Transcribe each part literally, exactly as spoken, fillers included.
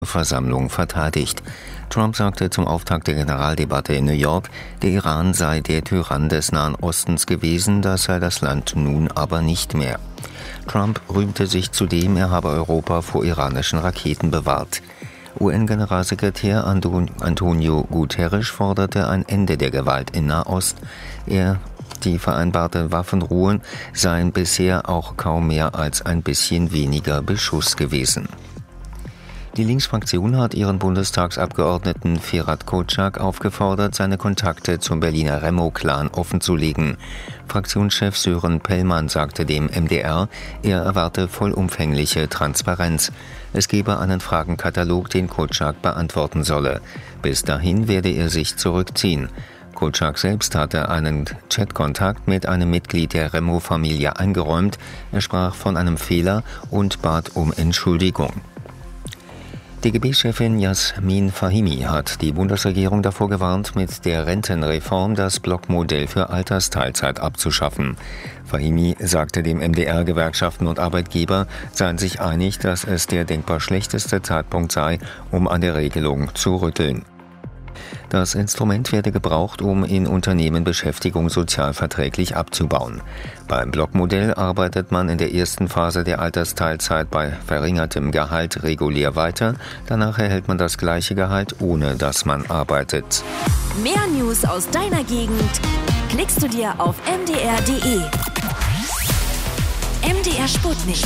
Versammlung verteidigt. Trump sagte zum Auftakt der Generaldebatte in New York, der Iran sei der Tyrann des Nahen Ostens gewesen, das sei das Land nun aber nicht mehr. Trump rühmte sich zudem, er habe Europa vor iranischen Raketen bewahrt. U N-Generalsekretär Antonio Guterres forderte ein Ende der Gewalt in Nahost. Er Die vereinbarte Waffenruhen seien bisher auch kaum mehr als ein bisschen weniger Beschuss gewesen. Die Linksfraktion hat ihren Bundestagsabgeordneten Ferhat Kocak aufgefordert, seine Kontakte zum Berliner Remo-Clan offenzulegen. Fraktionschef Sören Pellmann sagte dem M D R, er erwarte vollumfängliche Transparenz. Es gebe einen Fragenkatalog, den Kocak beantworten solle. Bis dahin werde er sich zurückziehen. Kocak selbst hatte einen Chatkontakt mit einem Mitglied der Remo-Familie eingeräumt. Er sprach von einem Fehler und bat um Entschuldigung. D G B-Chefin Jasmin Fahimi hat die Bundesregierung davor gewarnt, mit der Rentenreform das Blockmodell für Altersteilzeit abzuschaffen. Fahimi sagte dem M D R, Gewerkschaften und Arbeitgeber seien sich einig, dass es der denkbar schlechteste Zeitpunkt sei, um an der Regelung zu rütteln. Das Instrument werde gebraucht, um in Unternehmen Beschäftigung sozialverträglich abzubauen. Beim Blockmodell arbeitet man in der ersten Phase der Altersteilzeit bei verringertem Gehalt regulär weiter. Danach erhält man das gleiche Gehalt, ohne dass man arbeitet. Mehr News aus deiner Gegend klickst du dir auf m d r punkt d e. M D R Sputnik.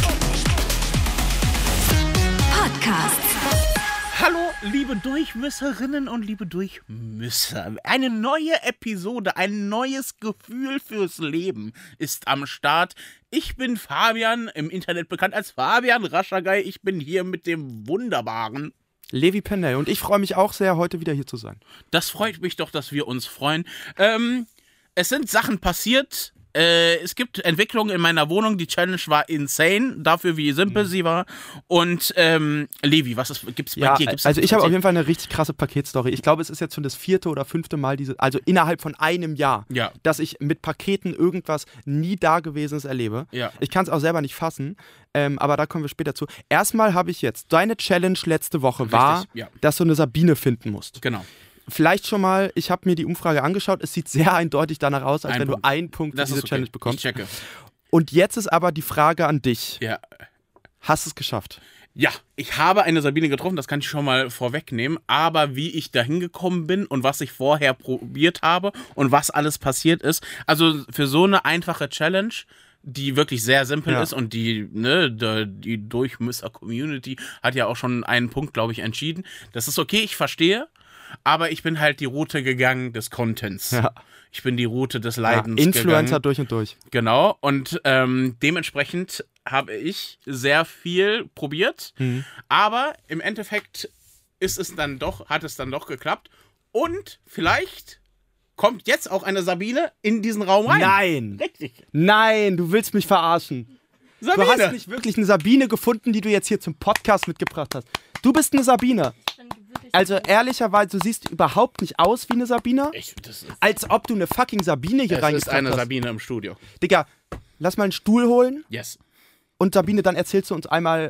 Podcast. Hallo, liebe Durchmüsserinnen und liebe Durchmüsser. Eine neue Episode, ein neues Gefühl fürs Leben ist am Start. Ich bin Fabian, im Internet bekannt als Fabian Raschagei. Ich bin hier mit dem wunderbaren Levi Pendel und ich freue mich auch sehr, heute wieder hier zu sein. Das freut mich doch, dass wir uns freuen. Ähm, es sind Sachen passiert. Äh, es gibt Entwicklungen in meiner Wohnung. Die Challenge war insane, dafür wie simpel mhm. sie war. Und ähm, Levi, was gibt es bei ja, dir? Gibt's also ich habe auf jeden Fall eine richtig krasse Paketstory. Ich glaube, es ist jetzt schon das vierte oder fünfte Mal, diese, also innerhalb von einem Jahr, ja. dass ich mit Paketen irgendwas nie Dagewesenes erlebe. Ja. Ich kann es auch selber nicht fassen, ähm, aber da kommen wir später zu. Erstmal habe ich jetzt, deine Challenge letzte Woche richtig, war, ja. dass du eine Sabine finden musst. Genau. Vielleicht schon mal, ich habe mir die Umfrage angeschaut, es sieht sehr eindeutig danach aus, als ein wenn Punkt. du einen Punkt für diese okay. Challenge bekommst. Ich checke. Und jetzt ist aber die Frage an dich. Ja. Hast du es geschafft? Ja, ich habe eine Sabine getroffen, das kann ich schon mal vorwegnehmen, aber wie ich da hingekommen bin und was ich vorher probiert habe und was alles passiert ist, also für so eine einfache Challenge, die wirklich sehr simpel ja. ist und die, ne, die, die Durchmüsser-Community hat ja auch schon einen Punkt, glaube ich, entschieden. Das ist okay, ich verstehe. Aber ich bin halt die Route gegangen des Contents. Ja. Ich bin die Route des Leidens ja, Influencer gegangen. durch und durch. Genau. Und ähm, dementsprechend habe ich sehr viel probiert. Mhm. Aber im Endeffekt ist es dann doch, hat es dann doch geklappt. Und vielleicht kommt jetzt auch eine Sabine in diesen Raum rein. Nein. Richtig. Nein, du willst mich verarschen. Sabine. Du hast nicht wirklich eine Sabine gefunden, die du jetzt hier zum Podcast mitgebracht hast. Du bist eine Sabine. Also ehrlicherweise, du siehst überhaupt nicht aus wie eine Sabine. Ich, das ist als ob du eine fucking Sabine hier reingebracht hast. Es ist eine Sabine im Studio. Digga, lass mal einen Stuhl holen. Yes. Und Sabine, dann erzählst du uns einmal,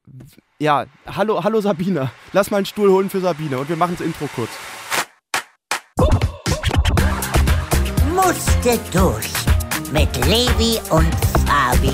ja, hallo, hallo Sabine. Lass mal einen Stuhl holen für Sabine und wir machen das Intro kurz. Musste durch mit Levi und Fabi.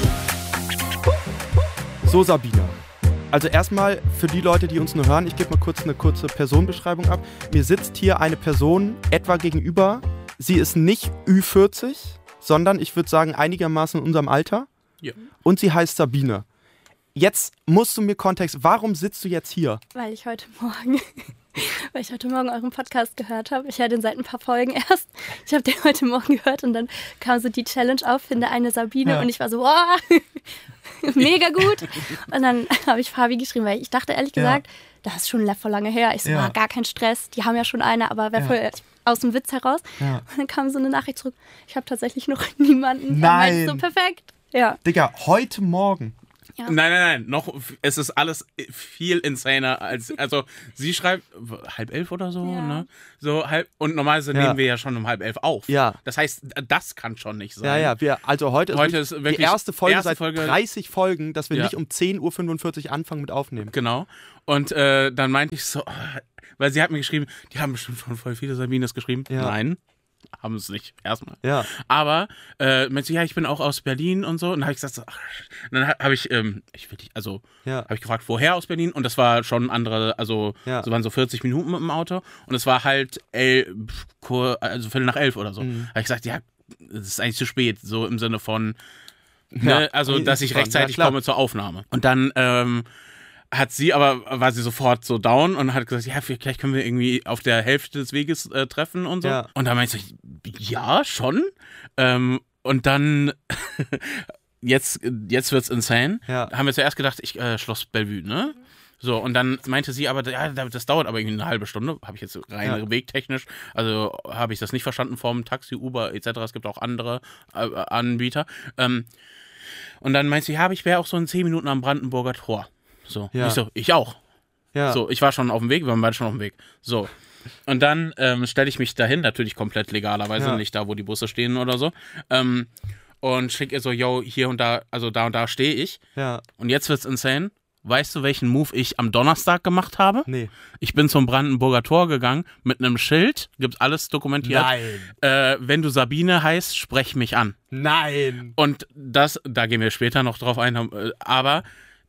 So Sabine. Also erstmal für die Leute, die uns nur hören, ich gebe mal kurz eine kurze Personenbeschreibung ab. Mir sitzt hier eine Person etwa gegenüber. Sie ist nicht Ü vierzig, sondern ich würde sagen einigermaßen in unserem Alter. Ja. Und sie heißt Sabine. Jetzt musst du mir Kontext, warum sitzt du jetzt hier? Weil ich heute Morgen, weil ich heute Morgen euren Podcast gehört habe. Ich höre den seit ein paar Folgen erst. Ich habe den heute Morgen gehört und dann kam so die Challenge auf, finde eine Sabine. Ja. Und ich war so, wow, mega gut. Und dann habe ich Fabi geschrieben, weil ich dachte ehrlich gesagt, ja. das ist schon voll lange her. Ich so, ja. ah, gar kein Stress, die haben ja schon eine, aber wäre ja. voll aus dem Witz heraus. Ja. Und dann kam so eine Nachricht zurück, ich habe tatsächlich noch niemanden. Nein. So perfekt. Ja. Digga, heute Morgen Ja. Nein, nein, nein, noch, es ist alles viel insaner als, also sie schreibt halb elf oder so, Ja. ne? So halb, und normalerweise Ja. nehmen wir ja schon um halb elf auf. Ja. Das heißt, das kann schon nicht sein. Ja, ja, wir, also heute, Heute ist, ist wirklich wirklich die erste Folge erste seit Folge- dreißig Folgen, dass wir Ja. nicht um zehn Uhr fünfundvierzig anfangen mit Aufnehmen. Genau. Und äh, dann meinte ich so, weil sie hat mir geschrieben, die haben bestimmt schon voll viele Sabines geschrieben. Ja. Nein, haben es nicht, erstmal. Ja. Aber, äh, meinte sie, ja, ich bin auch aus Berlin und so. Und dann habe ich gesagt, so, ach, und dann habe ich, ähm, ich will dich, also, Ja. habe ich gefragt, woher aus Berlin? Und das war schon andere, also, Ja. so waren so vierzig Minuten mit dem Auto. Und es war halt, el, also Viertel nach elf oder so. Mhm. habe ich gesagt, ja, es ist eigentlich zu spät, so im Sinne von, Ja. ne, also, dass ich Ja, rechtzeitig klar. komme zur Aufnahme. Und dann, ähm, hat sie aber, war sie sofort so down und hat gesagt, ja, vielleicht können wir irgendwie auf der Hälfte des Weges äh, treffen und so. Ja. Und dann meinte ich, ja, schon. Ähm, und dann, jetzt, jetzt wird's insane. Ja. Haben wir zuerst gedacht, ich, äh, Schloss Bellevue, ne? So, und dann meinte sie aber, ja, das dauert aber irgendwie eine halbe Stunde. Habe ich jetzt rein Ja. wegtechnisch, also habe ich das nicht verstanden vom Taxi, Uber et cetera. Es gibt auch andere äh, Anbieter. Ähm, und dann meinte sie, ja, aber ich wäre auch so in zehn Minuten am Brandenburger Tor. So, Ja. ich so, ich auch. Ja. So, ich war schon auf dem Weg, wir waren beide schon auf dem Weg. So. Und dann ähm, stelle ich mich dahin, natürlich komplett legalerweise, Ja. nicht da, wo die Busse stehen oder so. Ähm, und schicke ihr so, yo, hier und da, also da und da stehe ich. Ja. Und jetzt wird's insane. Weißt du, welchen Move ich am Donnerstag gemacht habe? Nee. Ich bin zum Brandenburger Tor gegangen mit einem Schild, gibt's alles dokumentiert. Nein. Äh, wenn du Sabine heißt, sprech mich an. Nein. Und das, da gehen wir später noch drauf ein, äh, aber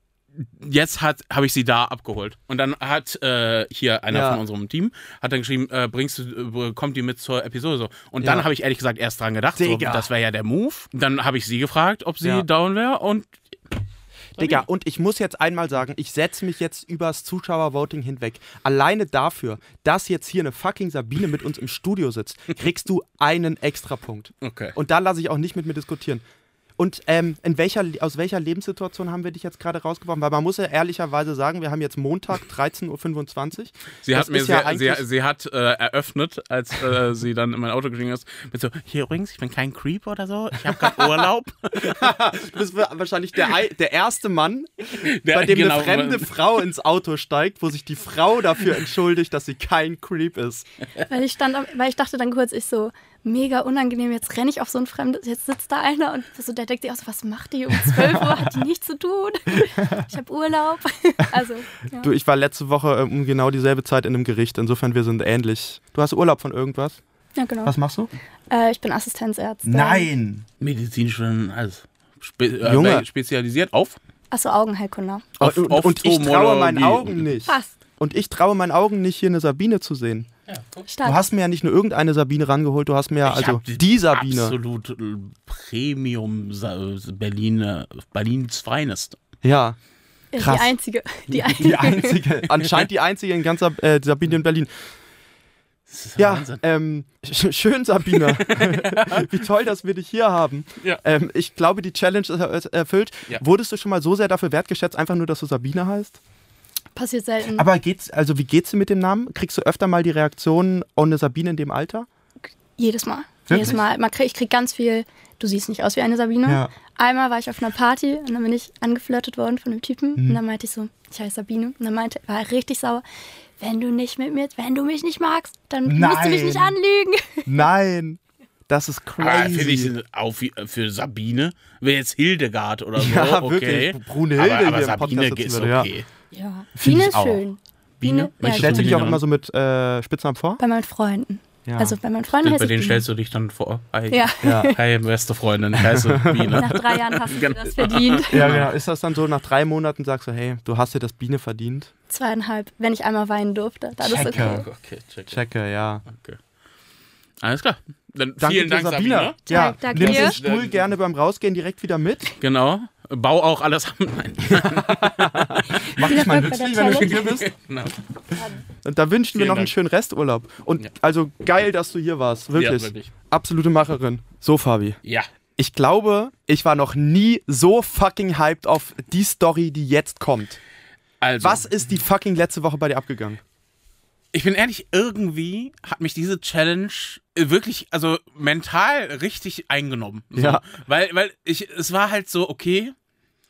jetzt habe ich sie da abgeholt. Und dann hat äh, hier einer Ja. von unserem Team, hat dann geschrieben, äh, bringst du, äh, kommt die mit zur Episode so. Und dann Ja. habe ich ehrlich gesagt erst dran gedacht, so, Digga. das wäre ja der Move. Dann habe ich sie gefragt, ob sie Ja. down wäre und Digga, und ich muss jetzt einmal sagen, ich setze mich jetzt übers Zuschauervoting hinweg. Alleine dafür, dass jetzt hier eine fucking Sabine mit uns im Studio sitzt, kriegst du einen Extrapunkt. okay. Und da lasse ich auch nicht mit mir diskutieren. Und ähm, in welcher, aus welcher Lebenssituation haben wir dich jetzt gerade rausgeworfen? Weil man muss ja ehrlicherweise sagen, wir haben jetzt Montag dreizehn Uhr fünfundzwanzig. Sie Das hat mir ist ja sehr, sie, eigentlich- sie hat äh, eröffnet, als äh, sie dann in mein Auto gestiegen ist, mit so, hier übrigens, ich bin kein Creep oder so, ich habe gerade Urlaub. Du bist wahrscheinlich der, Ei- der erste Mann, Der- bei dem genau, eine fremde Frau ins Auto steigt, wo sich die Frau dafür entschuldigt, dass sie kein Creep ist. Weil ich stand, am- weil ich dachte dann kurz, ich so, mega unangenehm, jetzt renne ich auf so ein fremdes, jetzt sitzt da einer und so, der denkt sich auch so, was macht die um zwölf Uhr, hat die nichts zu tun, ich habe Urlaub. Also, ja. Du, ich war letzte Woche ähm, um genau dieselbe Zeit in einem Gericht, insofern wir sind ähnlich. Du hast Urlaub von irgendwas? ja, genau. Was machst du? Äh, ich bin Assistenzärztin. Nein! Medizinisch schon alles spe äh, Junge. spezialisiert auf. Achso, Augenheilkunde. Auf- und, auf und ich traue meinen Tomologie. Augen nicht. Fast. Und ich traue meinen Augen nicht, hier eine Sabine zu sehen. Stark. Du hast mir ja nicht nur irgendeine Sabine rangeholt, du hast mir ja Ich also hab die Sabine. Absolut äh, Premium Sa- Berlin, äh, Berlins Finest. Ja, Ja, krass. Die einzige. Die einzige. die einzige, anscheinend die einzige in ganz Sab- äh, Sabine in Berlin. Das ist Ja, Wahnsinn. ähm, sch schön, Sabine. Wie toll, dass wir dich hier haben. Ja. Ähm, ich glaube, die Challenge ist er erfüllt. Ja. Wurdest du schon mal so sehr dafür wertgeschätzt, einfach nur, dass du Sabine heißt? Passiert selten. Aber geht's, also wie geht's dir mit dem Namen? Kriegst du öfter mal die Reaktion, oh, eine Sabine in dem Alter? Jedes Mal. Wirklich? Jedes Mal. Man krieg, ich krieg ganz viel, du siehst nicht aus wie eine Sabine. Ja. Einmal war ich auf einer Party und dann bin ich angeflirtet worden von einem Typen. Mhm. Und dann meinte ich so, ich heiße Sabine. Und dann meinte, war er richtig sauer, wenn du nicht mit mir, wenn du mich nicht magst, dann musst du mich Nein. nicht anlügen. Nein, das ist Aber crazy. finde ich auch wie- für Sabine, wäre jetzt Hildegard oder so, Ja, okay. wirklich. Brunhilde aber, hier aber im Sabine Podcast ist sitzen würde, ja. okay. Ja. Find Biene ich ist auch. schön. Biene? Ja, Möchtest Stellst du du dich auch Biene immer so mit äh, Spitznamen vor? Bei meinen Freunden. Ja. Also bei meinen Freunden Bei heiße ich denen Biene. stellst du dich dann vor. Hi, Ja. Ja. hi beste Freundin, ich heiße Biene. Nach drei Jahren hast du Genau. das verdient. Ja, genau. Ist das dann so, nach drei Monaten sagst du, hey, du hast dir das Biene verdient? Zweieinhalb, wenn ich einmal weinen durfte. Dann ist Checke. okay. Okay, check. Checke, ja. Okay. Alles klar. Dann Danke vielen dir, Dank, Sabina. Sabine. Ja, Dank- danke nimm dir. den Stuhl gerne beim Rausgehen direkt wieder mit. Genau. Bau auch alles ab. Nein. Mach Viel dich mal Erfolg bei der nützlich, wenn du schon hier Challenge. bist. Genau. Und da wünschen wir Vielen noch einen Dank. schönen Resturlaub. Und Ja. also geil, dass du hier warst. Wirklich. Ja, wirklich. Absolute Macherin. So, Fabi. Ja. Ich glaube, ich war noch nie so fucking hyped auf die Story, die jetzt kommt. Also, Was ist die fucking letzte Woche bei dir abgegangen? ich bin ehrlich, irgendwie hat mich diese Challenge äh, wirklich, also mental richtig eingenommen. So. Ja. Weil, weil ich, es war halt so, okay,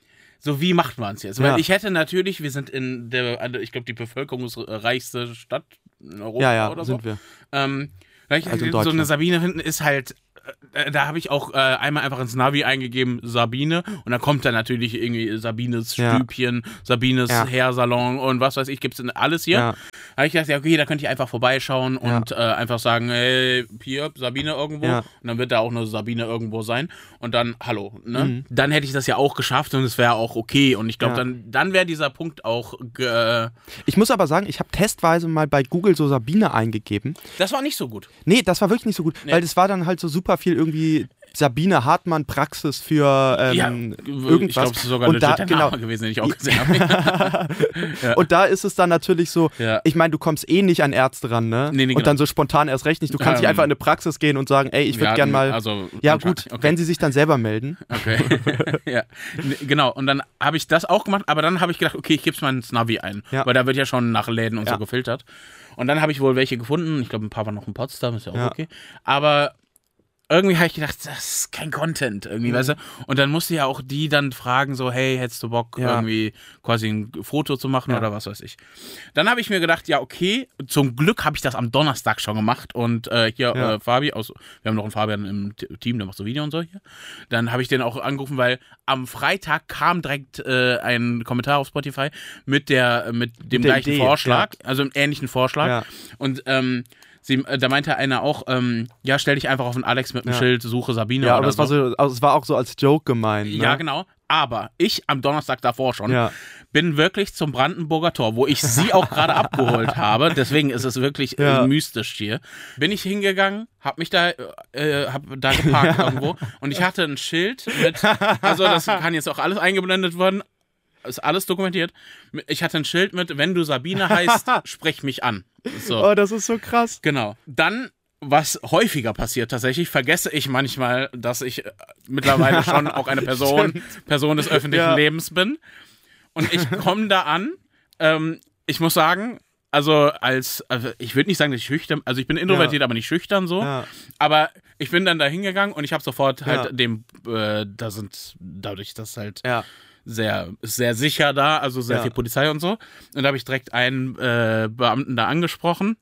So, wie macht man es jetzt? Ja. Weil ich hätte natürlich, wir sind in der, also ich glaube, die bevölkerungsreichste Stadt in Europa Ja, ja, oder sind so. wir. Ähm, ich, Also in so eine Deutschland. Sabine finden ist halt, äh, da habe ich auch äh, einmal einfach ins Navi eingegeben, Sabine, und dann kommt da natürlich irgendwie Sabines Ja. Stübchen, Sabines Ja. Hairsalon und was weiß ich, gibt es alles hier. Ja. Da habe ich gedacht, ja, okay, da könnte ich einfach vorbeischauen Ja. und äh, einfach sagen, hey, hier, Sabine irgendwo. Ja. Und dann wird da auch eine Sabine irgendwo sein. Und dann, hallo. Ne? Mhm. Dann hätte ich das ja auch geschafft und es wäre auch okay. Und ich glaube, Ja. dann, dann wäre dieser Punkt auch. Ge- Ich muss aber sagen, ich habe testweise mal bei Google so Sabine eingegeben. das war nicht so gut. Nee, das war wirklich nicht so gut, Nee. weil das war dann halt so super viel irgendwie Sabine Hartmann Praxis für ähm, ja, irgendwas. ich glaube, es ist sogar und legit da, der genau, Name gewesen, den ich auch gesehen habe. Ja. Und da ist es dann natürlich so, Ja. ich meine, du kommst eh nicht an Ärzte ran, ne? Nee, nee, und genau. dann so spontan erst recht nicht. Du kannst nicht Ähm, einfach in eine Praxis gehen und sagen, ey, ich würde Wir gern hatten- mal. Also, ja anscheinend- gut, okay. wenn sie sich dann selber melden. Okay. ja. Nee, genau. Und dann habe ich das auch gemacht, aber dann habe ich gedacht, okay, ich gebe es mal ins Navi ein. Ja. Weil da wird ja schon nach Läden und Ja. so gefiltert. Und dann habe ich wohl welche gefunden. Ich glaube, ein paar waren noch in Potsdam, ist ja auch Ja. okay. Aber irgendwie habe ich gedacht, das ist kein Content irgendwie, Mhm. weißt du? Und dann musste ja auch die dann fragen, so, hey, hättest du Bock, Ja. irgendwie quasi ein Foto zu machen Ja. oder was weiß ich. Dann habe ich mir gedacht, ja, okay, zum Glück habe ich das am Donnerstag schon gemacht und äh, hier Ja. äh, Fabi, aus, wir haben noch einen Fabian im T- Team, der macht so Video und so hier. Dann habe ich den auch angerufen, weil am Freitag kam direkt äh, ein Kommentar auf Spotify mit der mit dem der gleichen Idee, Vorschlag, also einem ähnlichen Vorschlag. Ja. Und ähm, sie, äh, da meinte einer auch, ähm, ja, stell dich einfach auf den Alex mit dem Ja. Schild, suche Sabine Ja, oder aber es war, so, also es war auch so als Joke gemeint. Ne? Ja, genau. Aber ich am Donnerstag davor schon Ja. bin wirklich zum Brandenburger Tor, wo ich sie auch gerade abgeholt habe. Deswegen ist es wirklich äh, Ja. mystisch hier. Bin ich hingegangen, hab mich da, äh, hab da geparkt irgendwo und ich hatte ein Schild mit, also das kann jetzt auch alles eingeblendet werden, ist alles dokumentiert. Ich hatte ein Schild mit, wenn du Sabine heißt, sprech mich an. So. Oh, das ist so krass. Genau. Dann, was häufiger passiert tatsächlich, vergesse ich manchmal, dass ich äh, mittlerweile schon auch eine Person, Person des öffentlichen Ja. Lebens bin. Und ich komme da an. Ähm, ich muss sagen, also als, also ich würde nicht sagen, dass ich schüchtern, also ich bin introvertiert, Ja. aber nicht schüchtern so. Ja. Aber ich bin dann da hingegangen und ich habe sofort halt Ja. dem, äh, da sind, dadurch, dass halt Ja. sehr, sehr sicher da, also sehr Ja. viel Polizei und so. Und da habe ich direkt einen äh, Beamten da angesprochen.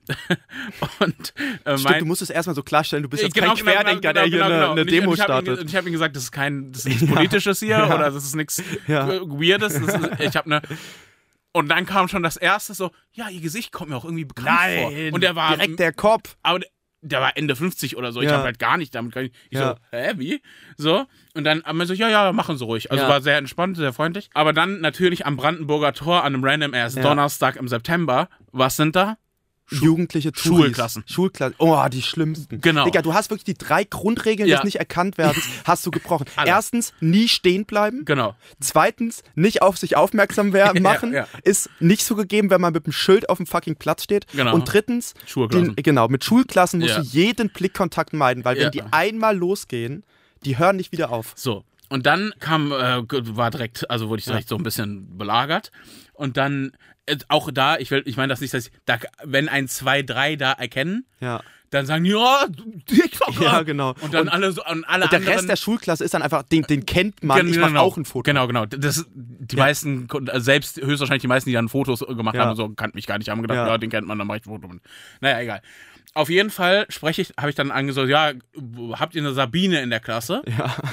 und äh, Stimmt, mein, du musst es erstmal so klarstellen, du bist jetzt Genau, kein genau, Querdenker, genau, der hier genau, eine, genau. eine Und ich- Demo und ich hab ihn, startet. und ich habe ihm gesagt, das ist kein, das ist nichts Politisches hier oder das ist nichts Ja. äh, Weirdes. Das ist, ich habe eine. Und dann kam schon das erste so, ja, ihr Gesicht kommt mir auch irgendwie bekannt vor. Und der war direkt der Kopf. aber der, der war Ende fünfzig oder so. Ich Ja. habe halt gar nicht damit. Ich Ja. so, hä, wie? So. Und dann haben wir so, ja, ja, machen Sie ruhig. Also Ja. war sehr entspannt, sehr freundlich. Aber dann natürlich am Brandenburger Tor an einem random erst Ja. Donnerstag im September. Was sind da? Jugendliche Touris. Schulklassen. Schulklassen. Oh, die schlimmsten. Genau. Digga, du hast wirklich die drei Grundregeln Ja. des nicht erkannt werdens, hast du gebrochen. Alle. Erstens, nie stehen bleiben. Genau. Zweitens, nicht auf sich aufmerksam wer- Ja, machen. ja. Ist nicht so gegeben, wenn man mit dem Schild auf dem fucking Platz steht. Genau. Und drittens, Schulklassen. den, genau, mit Schulklassen musst Ja. du jeden Blickkontakt meiden, weil Ja. wenn die einmal losgehen, die hören nicht wieder auf. So. Und dann kam, äh, war direkt, also wurde ich direkt so ein bisschen belagert. Und dann, äh, auch da, ich will, ich meine das nicht, dass ich, da, wenn ein zwei, drei da erkennen, Ja. dann sagen die, ja, ich war Ja, grad. genau. Und dann Und- alle so, und alle Und der anderen. Rest der Schulklasse ist dann einfach, den, den kennt man, ich mache auch ein Foto. Genau, genau. Das, die Ja. meisten, also selbst höchstwahrscheinlich die meisten, die dann Fotos gemacht Ja. haben, so kannten mich gar nicht, haben gedacht, ja, Ja. den kennt man, dann mache ich ein Foto. Naja, egal. Auf jeden Fall spreche ich, habe ich dann angesagt, ja, habt ihr eine Sabine in der Klasse?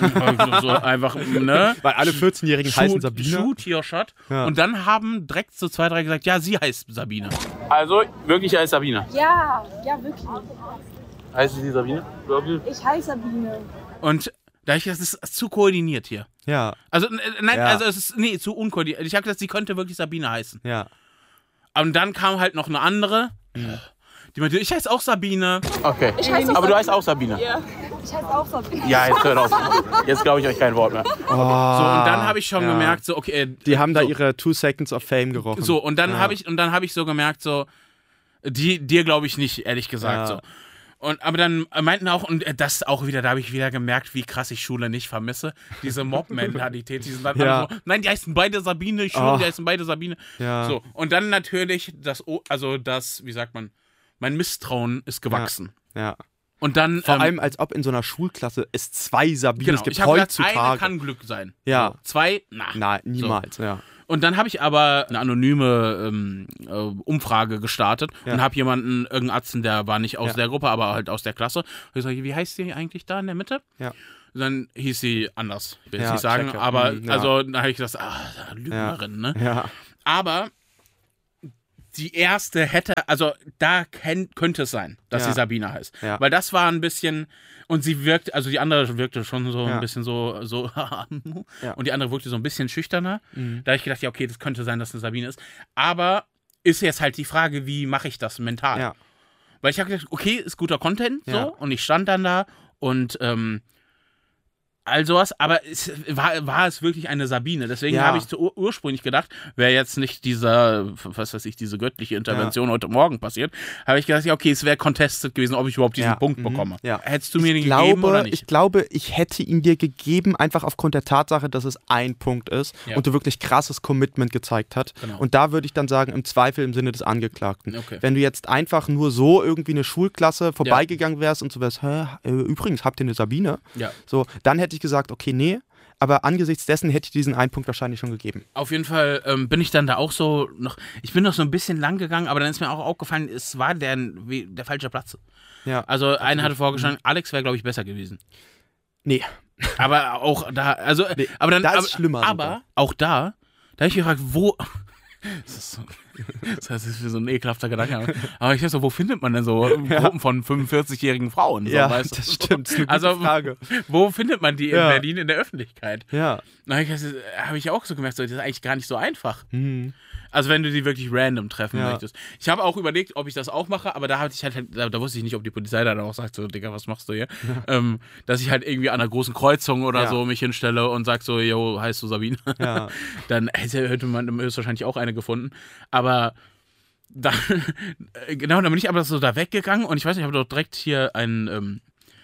Ja. So, so einfach, ne? Weil alle vierzehnjährigen heißen Shoot, Sabine. Shoot your shot. Ja. Und dann haben direkt so zwei, drei gesagt, ja, sie heißt Sabine. Also, wirklich heißt Sabine. Ja, ja, wirklich. Heißt sie Sabine? Ich heiße Sabine. Und da ich das ist zu koordiniert hier. Ja, Also, äh, nein, Ja. also es ist, nee, zu unkoordiniert. Ich habe gesagt, sie könnte wirklich Sabine heißen. ja. Und dann kam halt noch eine andere. Die meinte, ich heiße auch Sabine. Okay. Ich heiße Aber du heißt auch Sabine. Ja. Ich heiße auch Sabine. Ja, jetzt hört auf. Jetzt glaube ich euch kein Wort mehr. So, und dann habe ich schon ja. gemerkt, so, okay. Äh, Die haben da so, ihre Two Seconds of Fame gerochen. So, und dann Ja. habe ich, und dann habe ich so gemerkt, so, die, dir glaube ich nicht, ehrlich gesagt. Ja. So. Und, aber dann meinten auch, und das auch wieder, da habe ich wieder gemerkt, wie krass ich Schule nicht vermisse. Diese Mob-Mentalität, die sind dann Ja. alle so, nein, die heißen beide Sabine, ich schwöre, Oh. die heißen beide Sabine. Ja. So, und dann natürlich das, O- also das, wie sagt man, mein Misstrauen ist gewachsen. Ja. Und dann, Vor ähm, allem, als ob in so einer Schulklasse es zwei Sabines genau, gibt ich habe gedacht, heutzutage. eine kann Glück sein. Ja. So, zwei, na. Nein, niemals, ja. Und dann habe ich aber eine anonyme ähm, äh, Umfrage gestartet Ja. und habe jemanden, irgendeinen Atzen, der war nicht aus Ja. der Gruppe, aber halt aus der Klasse. Und ich sage, wie heißt die eigentlich da in der Mitte? Ja. Und dann hieß sie anders. Ich will jetzt Ja, nicht sagen, checke. aber Mhm, ja. also dann habe ich gedacht, ah, Lügnerin, ne? Ja. Aber die erste hätte, also da kenn, könnte es sein, dass Ja. sie Sabine heißt. Ja. Weil das war ein bisschen, und sie wirkt, also die andere wirkte schon so Ja. ein bisschen so, so Ja. und die andere wirkte so ein bisschen schüchterner. Mhm. Da habe ich gedacht, ja, okay, das könnte sein, dass eine Sabine ist. Aber ist jetzt halt die Frage, wie mache ich das mental? Ja. Weil ich habe gedacht, okay, ist guter Content, so, Ja. und ich stand dann da und ähm, all sowas, aber es war, war es wirklich eine Sabine. Deswegen Ja. habe ich zu, ur ursprünglich gedacht, wäre jetzt nicht dieser, was weiß ich, diese göttliche Intervention heute Morgen passiert, habe ich gedacht, ja, okay, es wäre contested gewesen, ob ich überhaupt diesen Ja. Punkt Mhm. bekomme. Ja. Hättest du mir den Ich gegeben glaube, oder nicht? ich glaube, ich hätte ihn dir gegeben, einfach aufgrund der Tatsache, dass es ein Punkt ist Ja. und du wirklich krasses Commitment gezeigt hast. Genau. Und da würde ich dann sagen, im Zweifel im Sinne des Angeklagten. Okay. Wenn du jetzt einfach nur so irgendwie eine Schulklasse vorbeigegangen wärst und so wärst, hä, äh, übrigens, habt ihr eine Sabine? Ja. So, dann hätte ich gesagt, okay, nee. Aber angesichts dessen hätte ich diesen einen Punkt wahrscheinlich schon gegeben. Auf jeden Fall ähm, bin ich dann da auch so noch, ich bin noch so ein bisschen lang gegangen, aber dann ist mir auch aufgefallen, es war der, der falsche Platz. Ja. Also einer hatte vorgeschlagen, Alex wäre, glaube ich, besser gewesen. Nee. Aber auch da, also, Nee, aber dann, da ist aber, schlimmer aber sogar. auch da, da habe ich gefragt, wo, das ist so, das heißt, das ist so ein ekelhafter Gedanke, aber ich weiß so, wo findet man denn so Gruppen von fünfundvierzig-jährigen Frauen? So, Ja, weißt du? das stimmt. Das ist eine gute Also, Frage. wo findet man die in Ja. Berlin in der Öffentlichkeit? Ja. Da habe ich, hab ich auch so gemerkt, so, das ist eigentlich gar nicht so einfach. Mhm. Also wenn du die wirklich random treffen Ja. möchtest. Ich habe auch überlegt, ob ich das auch mache, aber da hatte ich halt, da, da wusste ich nicht, ob die Polizei dann auch sagt, so, Digga, was machst du hier? Ähm, dass ich halt irgendwie an einer großen Kreuzung oder Ja. so mich hinstelle und sag so, yo, heißt du Sabine? Ja. Dann hätte, hätte man höchstwahrscheinlich auch eine gefunden. Aber dann, genau, dann bin ich aber so da weggegangen und ich weiß nicht, ich habe doch direkt hier einen ähm,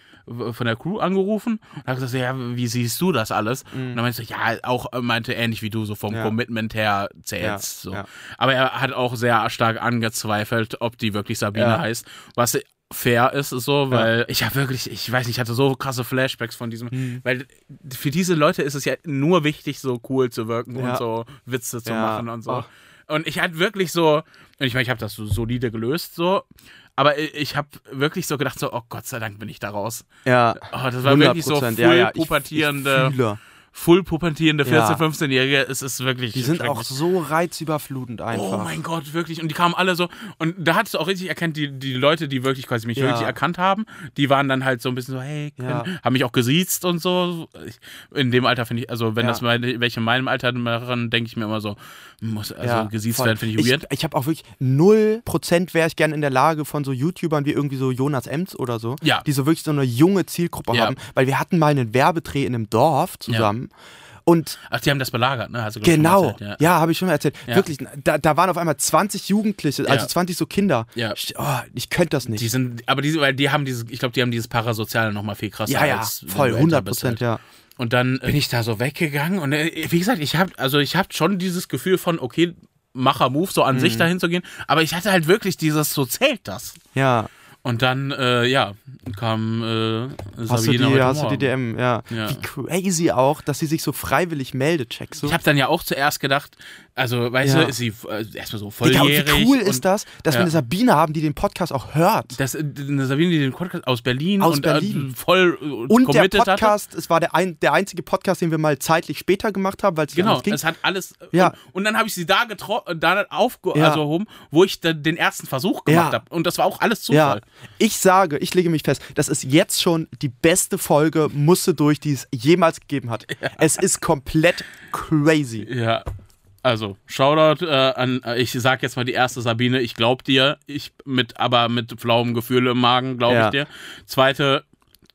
von der Crew angerufen und habe gesagt, ja, wie siehst du das alles? Und dann meinte ich, ja, auch äh, meinte ähnlich wie du, so vom Ja. Commitment her zählst. Ja, So. ja. Aber er hat auch sehr stark angezweifelt, ob die wirklich Sabine Ja. heißt, was fair ist, so, weil ich habe wirklich, ich weiß nicht, ich hatte so krasse Flashbacks von diesem, Mhm. weil für diese Leute ist es ja nur wichtig, so cool zu wirken Ja. und so Witze zu Ja. machen und so. Ach. Und ich hatte wirklich so, und ich meine, ich habe das so solide gelöst, so, aber ich habe wirklich so gedacht, so, oh Gott sei Dank bin ich da raus. Ja. Oh, das war wirklich so hundert Prozent. voll Ja, ja, ich- pubertierende, ich fühle. voll pubertierende vierzehn-, Ja. fünfzehnjährige, es ist wirklich Die sind auch schrecklich. so reizüberflutend einfach. Oh mein Gott, wirklich. Und die kamen alle so. Und da hattest du auch richtig erkannt, die, die Leute, die wirklich quasi mich Ja. wirklich erkannt haben, die waren dann halt so ein bisschen so, hey, können, Ja. haben mich auch gesiezt und so. Ich, in dem Alter finde ich, also wenn Ja. das meine, welche in meinem Alter machen, denke ich mir immer so, muss, also Ja, gesiezt voll. werden, finde ich weird. Ich, ich habe auch wirklich null Prozent wäre ich gerne in der Lage von so YouTubern wie irgendwie so Jonas Ems oder so, Ja. die so wirklich so eine junge Zielgruppe Ja. haben, weil wir hatten mal einen Werbedreh in einem Dorf zusammen und Ach, die haben das belagert, ne? Hast du, glaub ich, schon genau, mal erzählt, ja, habe ich schon mal erzählt. Ja. Wirklich, da, da waren auf einmal zwanzig Jugendliche, also Ja. zwanzig so Kinder. Ja. Ich, oh, ich könnte das nicht. Die sind, aber diese, weil die haben dieses, ich glaube, die haben dieses Parasoziale nochmal viel krasser ja, ja, als wenn voll, du älter hundert bist Prozent, halt. ja. Und dann bin ich da so weggegangen und äh, wie gesagt, ich habe also ich habe schon dieses Gefühl von, okay, Macher-Move, so an Mhm. sich dahin zu gehen, aber ich hatte halt wirklich dieses, so zählt das. Ja. Und dann, äh, ja, kam äh, Sabine Hast du die, heute hast du die Morgen. D M, ja. Ja. Wie crazy auch, dass sie sich so freiwillig meldet, checkst du? Ich habe dann ja auch zuerst gedacht, also, weißt Ja. du, ist sie äh, erstmal so Digga, und volljährig. wie cool und ist das, dass ja. wir eine Sabine haben, die den Podcast auch hört. Das, äh, eine Sabine, die den Podcast aus Berlin Aus und Berlin. Äh, voll äh, Und der committed hatte. Podcast, es war der, ein, der einzige Podcast, den wir mal zeitlich später gemacht haben, weil es Genau, anders ging. es hat alles. Ja. Und, und dann habe ich sie da getroffen, da aufgehoben, Ja. also, wo ich da den ersten Versuch gemacht Ja. habe. Und das war auch alles Ja, Zufall. ich sage, ich lege mich fest, das ist jetzt schon die beste Folge, musste durch, die es jemals gegeben hat. Es ist komplett crazy. Ja. Also, Shoutout äh, an, äh, ich sag jetzt mal die erste Sabine, ich glaub dir, ich mit, aber mit flauem Gefühl im Magen, glaube Ja. ich dir. Zweite,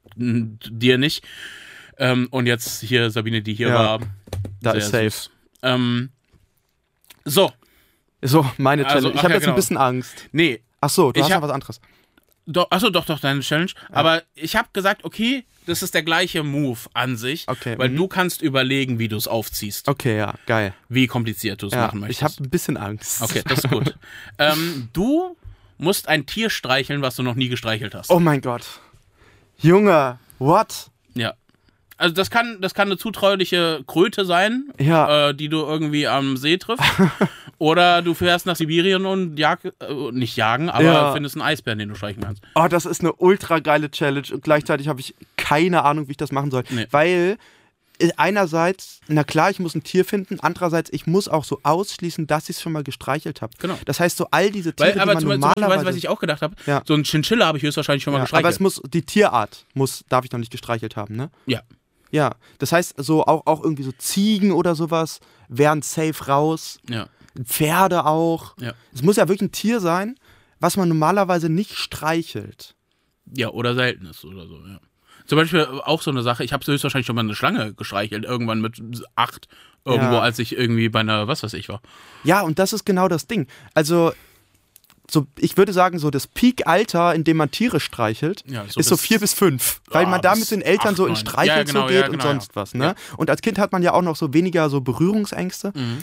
n- dir nicht. Ähm, und jetzt hier Sabine, die hier Ja. war. Da Sehr ist safe. süß. Ähm, so, So, meine Also, Challenge. Ich ach habe ja, jetzt genau. ein bisschen Angst. nee, Ach so, du Ich hast hab- noch was anderes. Doch, achso, doch, doch, deine Challenge. Aber ich habe gesagt, okay, das ist der gleiche Move an sich, Okay, weil mhm. du kannst überlegen, wie du es aufziehst, Okay, ja, geil. wie kompliziert du es Ja, machen möchtest. ich habe ein bisschen Angst. Okay, das ist gut. ähm, du musst ein Tier streicheln, was du noch nie gestreichelt hast. Oh mein Gott. Junge, what? Ja. Also das kann, das kann eine zutrauliche Kröte sein, Ja. äh, die du irgendwie am See triffst. Oder du fährst nach Sibirien und jag, äh, nicht jagen, aber Ja. findest einen Eisbären, den du streichen kannst. Oh, das ist eine ultra geile Challenge und gleichzeitig habe ich keine Ahnung, wie ich das machen soll. Nee. Weil äh, einerseits, na klar, ich muss ein Tier finden, andererseits, ich muss auch so ausschließen, dass ich es schon mal gestreichelt habe. Genau. Das heißt, so all diese Tiere, Weil, aber die man zum, zum Beispiel, normalerweise... weißt du, was ich auch gedacht habe? Ja. So ein Chinchilla habe ich höchstwahrscheinlich schon mal ja, gestreichelt. aber es muss, die Tierart muss, darf ich noch nicht gestreichelt haben, ne? Ja. Ja, das heißt, so auch, auch irgendwie so Ziegen oder sowas wären safe raus. Ja. Pferde auch. Ja. Es muss ja wirklich ein Tier sein, was man normalerweise nicht streichelt. Ja, oder selten ist oder so, ja. Zum Beispiel auch so eine Sache, ich habe höchstwahrscheinlich schon mal eine Schlange gestreichelt, irgendwann mit acht, irgendwo, Ja. als ich irgendwie bei einer, was weiß ich war. Ja, und das ist genau das Ding. Also, so, ich würde sagen, so das Peak-Alter, in dem man Tiere streichelt, Ja, ist so so bis- vier bis fünf. Weil Ja, man da bis mit den Eltern so in acht, neun. Streichelzoo Ja, genau, geht ja, und genau, sonst ja. was. Ne? Ja. Und als Kind hat man ja auch noch so weniger so Berührungsängste. Mhm.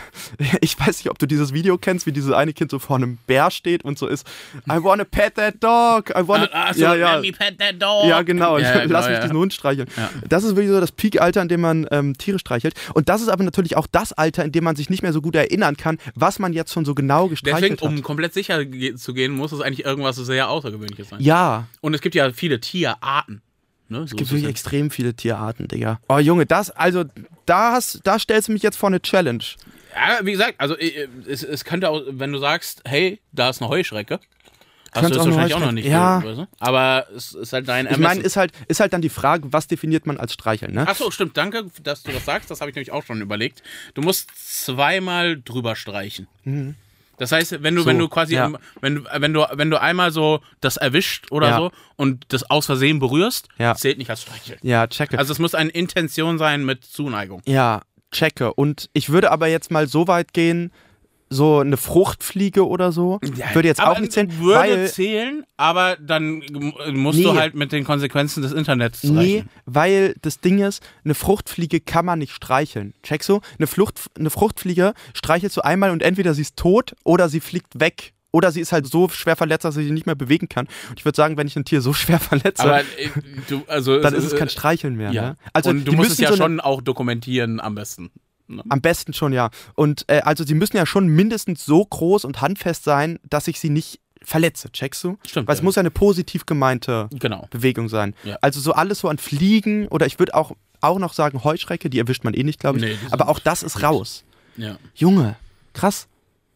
Ich weiß nicht, ob du dieses Video kennst, wie dieses eine Kind so vor einem Bär steht und so ist, I wanna pet that dog. I wanna... Ah, so, ja, ja. let me pet that dog. Ja, genau. Ja, genau, Lass mich ja. diesen Hund streicheln. Ja. Das ist wirklich so das Peak-Alter, in dem man ähm, Tiere streichelt. Und das ist aber natürlich auch das Alter, in dem man sich nicht mehr so gut erinnern kann, was man jetzt schon so genau gestreichelt Deswegen, um hat. komplett sicher ge- zu gehen, muss es eigentlich irgendwas sehr Außergewöhnliches sein. Ja, Und es gibt ja viele Tierarten. Ne? So es gibt ist wirklich ja. extrem viele Tierarten, Digga. Oh, Junge, das, also, da, hast, da stellst du mich jetzt vor eine Challenge. Ja, wie gesagt, also äh, es, es könnte auch, wenn du sagst, hey, da ist eine Heuschrecke, hast Könnte du auch das eine wahrscheinlich auch noch Heuschrecke- nicht. ja. Weißt du? Aber es ist halt dein Ich Ermessen. meine, ist halt, ist halt dann die Frage, was definiert man als Streicheln, ne? Achso, stimmt, danke, dass du das sagst. Das habe ich nämlich auch schon überlegt. Du musst zweimal drüber streichen. Das heißt, wenn du, So, wenn du quasi, ja. im, wenn, du- wenn, du, wenn du einmal so das erwischt oder Ja. so und das aus Versehen berührst, Ja. zählt nicht als Streicheln. Ja, checke. Also es muss eine Intention sein mit Zuneigung. Ja, checke. Und ich würde aber jetzt mal so weit gehen, so eine Fruchtfliege oder so, würde jetzt aber auch nicht zählen, würde weil... zählen, aber dann musst Nee. du halt mit den Konsequenzen des Internets Nee, rechnen. weil das Ding ist, eine Fruchtfliege kann man nicht streicheln. Checkst du? Eine, Flucht, eine Fruchtfliege streichelst du einmal und entweder sie ist tot oder sie fliegt weg. Oder sie ist halt so schwer verletzt, dass sie sich nicht mehr bewegen kann. Und ich würde sagen, wenn ich ein Tier so schwer verletze, Aber äh, du, also dann ist es kein Streicheln mehr. Ja. Ne? Also und du die musst es müssen ja so eine- schon auch dokumentieren am besten. Ne? Am besten schon, ja. Und äh, also sie müssen ja schon mindestens so groß und handfest sein, dass ich sie nicht verletze. Checkst du? Stimmt, Weil es ja. muss ja eine positiv gemeinte Genau. Bewegung sein. Ja. Also so alles so an Fliegen oder ich würde auch, auch noch sagen Heuschrecke, die erwischt man eh nicht, glaube ich. Nee, die Aber sind auch das ist raus. Ja. Junge, krass.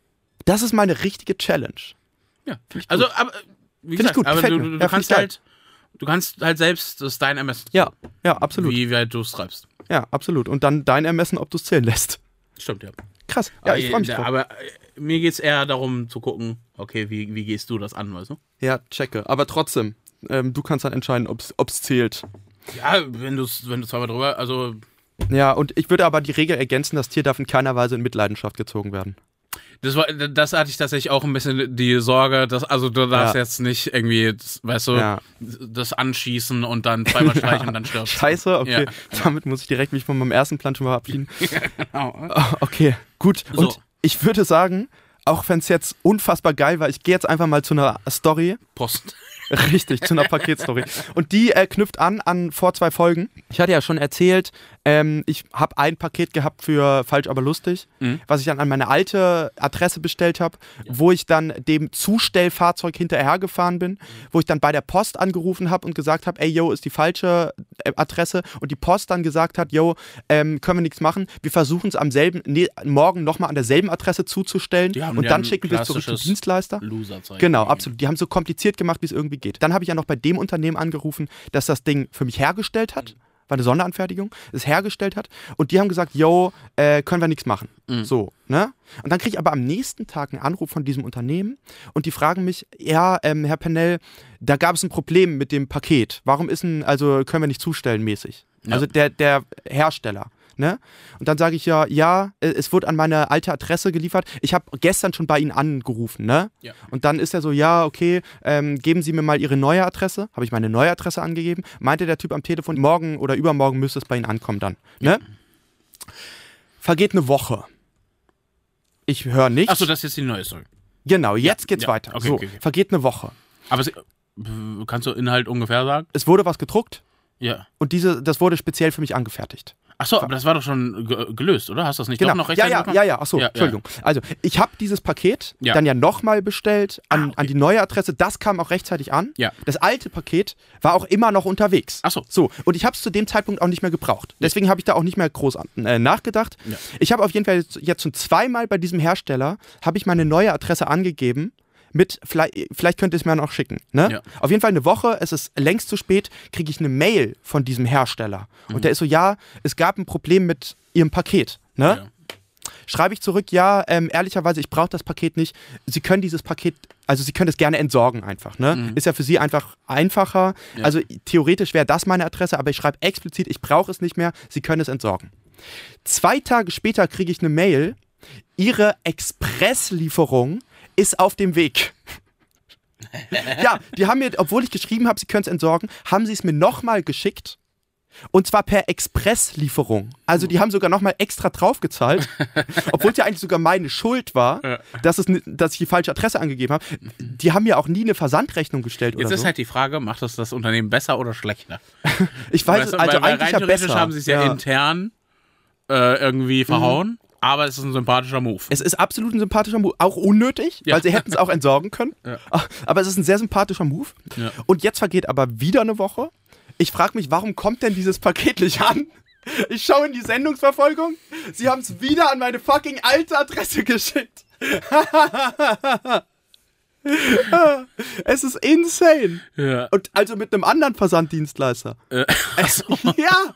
Das ist meine richtige Challenge. ja. Also, aber wie ich gesagt, gut, aber gefällt du, mir. du, du Ja, find kannst ich geil. halt, du kannst halt selbst, das ist dein Ermessen, Ja, ja, absolut. wie weit du es treibst. Ja, absolut. Und dann dein Ermessen, ob du es zählen lässt. Stimmt, ja. Krass. Ja, ich freue mich aber, drauf. aber äh, mir geht es eher darum zu gucken, okay, wie, wie gehst du das an, weißt du? Ja, checke. Aber trotzdem, ähm, du kannst dann entscheiden, ob es zählt. Ja, wenn du wenn du zweimal drüber, also Ja, und ich würde aber die Regel ergänzen, das Tier darf in keiner Weise in Mitleidenschaft gezogen werden. das war, das hatte ich tatsächlich auch ein bisschen die Sorge, dass, also du darfst Ja. jetzt nicht irgendwie, das, weißt du, Ja. das anschießen und dann zweimal streichen und dann stirbst. Scheiße, okay. Ja. Damit muss ich direkt mich von meinem ersten Plan schon mal verabschieden. Genau. Oh, okay, gut. Und So. ich würde sagen, auch wenn es jetzt unfassbar geil war, ich gehe jetzt einfach mal zu einer Story. Post. Richtig, zu einer Paketstory. Und die äh, knüpft an an vor zwei Folgen. Ich hatte ja schon erzählt, ähm, ich habe ein Paket gehabt für Falsch aber lustig, Mhm. was ich dann an meine alte Adresse bestellt habe, wo ich dann dem Zustellfahrzeug hinterhergefahren bin, wo ich dann bei der Post angerufen habe und gesagt habe, ey, yo, ist die falsche äh, Adresse. Und die Post dann gesagt hat, yo, ähm, können wir nichts machen. Wir versuchen es am selben, nee, morgen nochmal an derselben Adresse zuzustellen Die haben und ja dann ein schicken wir es zurück zum klassisches Dienstleister. Loser-Zeichen. Genau, absolut. Die haben es so kompliziert gemacht, wie es irgendwie geht. Dann habe ich ja noch bei dem Unternehmen angerufen, das das Ding für mich hergestellt hat. War eine Sonderanfertigung, es hergestellt hat. Und die haben gesagt, yo, äh, können wir nichts machen. Mhm. So, ne? Und dann kriege ich aber am nächsten Tag einen Anruf von diesem Unternehmen und die fragen mich, ja, ähm, Herr Pennell, da gab es ein Problem mit dem Paket. Warum ist denn, also können wir nicht zustellen mäßig? Ja. Also der, der Hersteller. Ne? Und dann sage ich ja, ja, äh, es wurde an meine alte Adresse geliefert. Ich habe gestern schon bei Ihnen angerufen, ne? Ja. Und dann ist er so, ja, okay, ähm, geben Sie mir mal Ihre neue Adresse. Habe ich meine neue Adresse angegeben. Meinte der Typ am Telefon, morgen oder übermorgen müsste es bei Ihnen ankommen dann. Ne? Vergeht eine Woche. Ich höre nichts. Achso, das ist jetzt die neue Story. Genau, jetzt geht's ja, weiter. okay, so, okay, okay. vergeht eine Woche. Aber es, Kannst du Inhalt ungefähr sagen? Es wurde was gedruckt Ja. und diese, das wurde speziell für mich angefertigt. Achso, aber das war doch schon ge- gelöst, oder? Hast du das nicht Genau. doch noch ja, rechtzeitig ja, bekommen? ja, ja, achso, Ja, Entschuldigung. Also, ich habe dieses Paket Ja. dann ja nochmal bestellt an, Ah, okay. an die neue Adresse. Das kam auch rechtzeitig an. Ja. Das alte Paket war auch immer noch unterwegs. Ach so. So, und ich habe es zu dem Zeitpunkt auch nicht mehr gebraucht. Deswegen habe ich da auch nicht mehr groß an, äh, nachgedacht. Ja. Ich habe auf jeden Fall jetzt, jetzt schon zweimal bei diesem Hersteller, habe ich meine neue Adresse angegeben. Mit, vielleicht, vielleicht könnt ihr es mir noch schicken. Ne? Ja. Auf jeden Fall eine Woche, es ist längst zu spät, kriege ich eine Mail von diesem Hersteller. Mhm. Und der ist so, ja, es gab ein Problem mit ihrem Paket. Ne? Ja. Schreibe ich zurück, ja, ähm, ehrlicherweise, ich brauche das Paket nicht. Sie können dieses Paket, also Sie können es gerne entsorgen einfach. Ne? Mhm. Ist ja für Sie einfach einfacher. Ja. Also theoretisch wäre das meine Adresse, aber ich schreibe explizit, ich brauche es nicht mehr, Sie können es entsorgen. Zwei Tage später kriege ich eine Mail, Ihre Expresslieferung ist auf dem Weg. Ja, die haben mir, obwohl ich geschrieben habe, sie können es entsorgen, haben sie es mir nochmal geschickt. Und zwar per Expresslieferung. Also die haben sogar nochmal extra draufgezahlt, obwohl es ja eigentlich sogar meine Schuld war, Ja. dass, es, dass ich die falsche Adresse angegeben habe. Die haben mir auch nie eine Versandrechnung gestellt Jetzt oder ist so. halt die Frage, macht das das Unternehmen besser oder schlechter? Ich weiß Weißt es, du, also weil, weil eigentlich rein ja theoretisch besser. haben sie es ja, Ja. intern äh, irgendwie verhauen, aber es ist ein sympathischer Move. Es ist absolut ein sympathischer Move, auch unnötig, Ja. weil sie hätten es auch entsorgen können. Ja. Aber es ist ein sehr sympathischer Move. Ja. Und jetzt vergeht aber wieder eine Woche. Ich frage mich, warum kommt denn dieses Paket nicht an? Ich schaue in die Sendungsverfolgung. Sie haben es wieder an meine fucking alte Adresse geschickt. Es ist insane. Ja. Und also mit einem anderen Versanddienstleister. Äh, achso. Ja.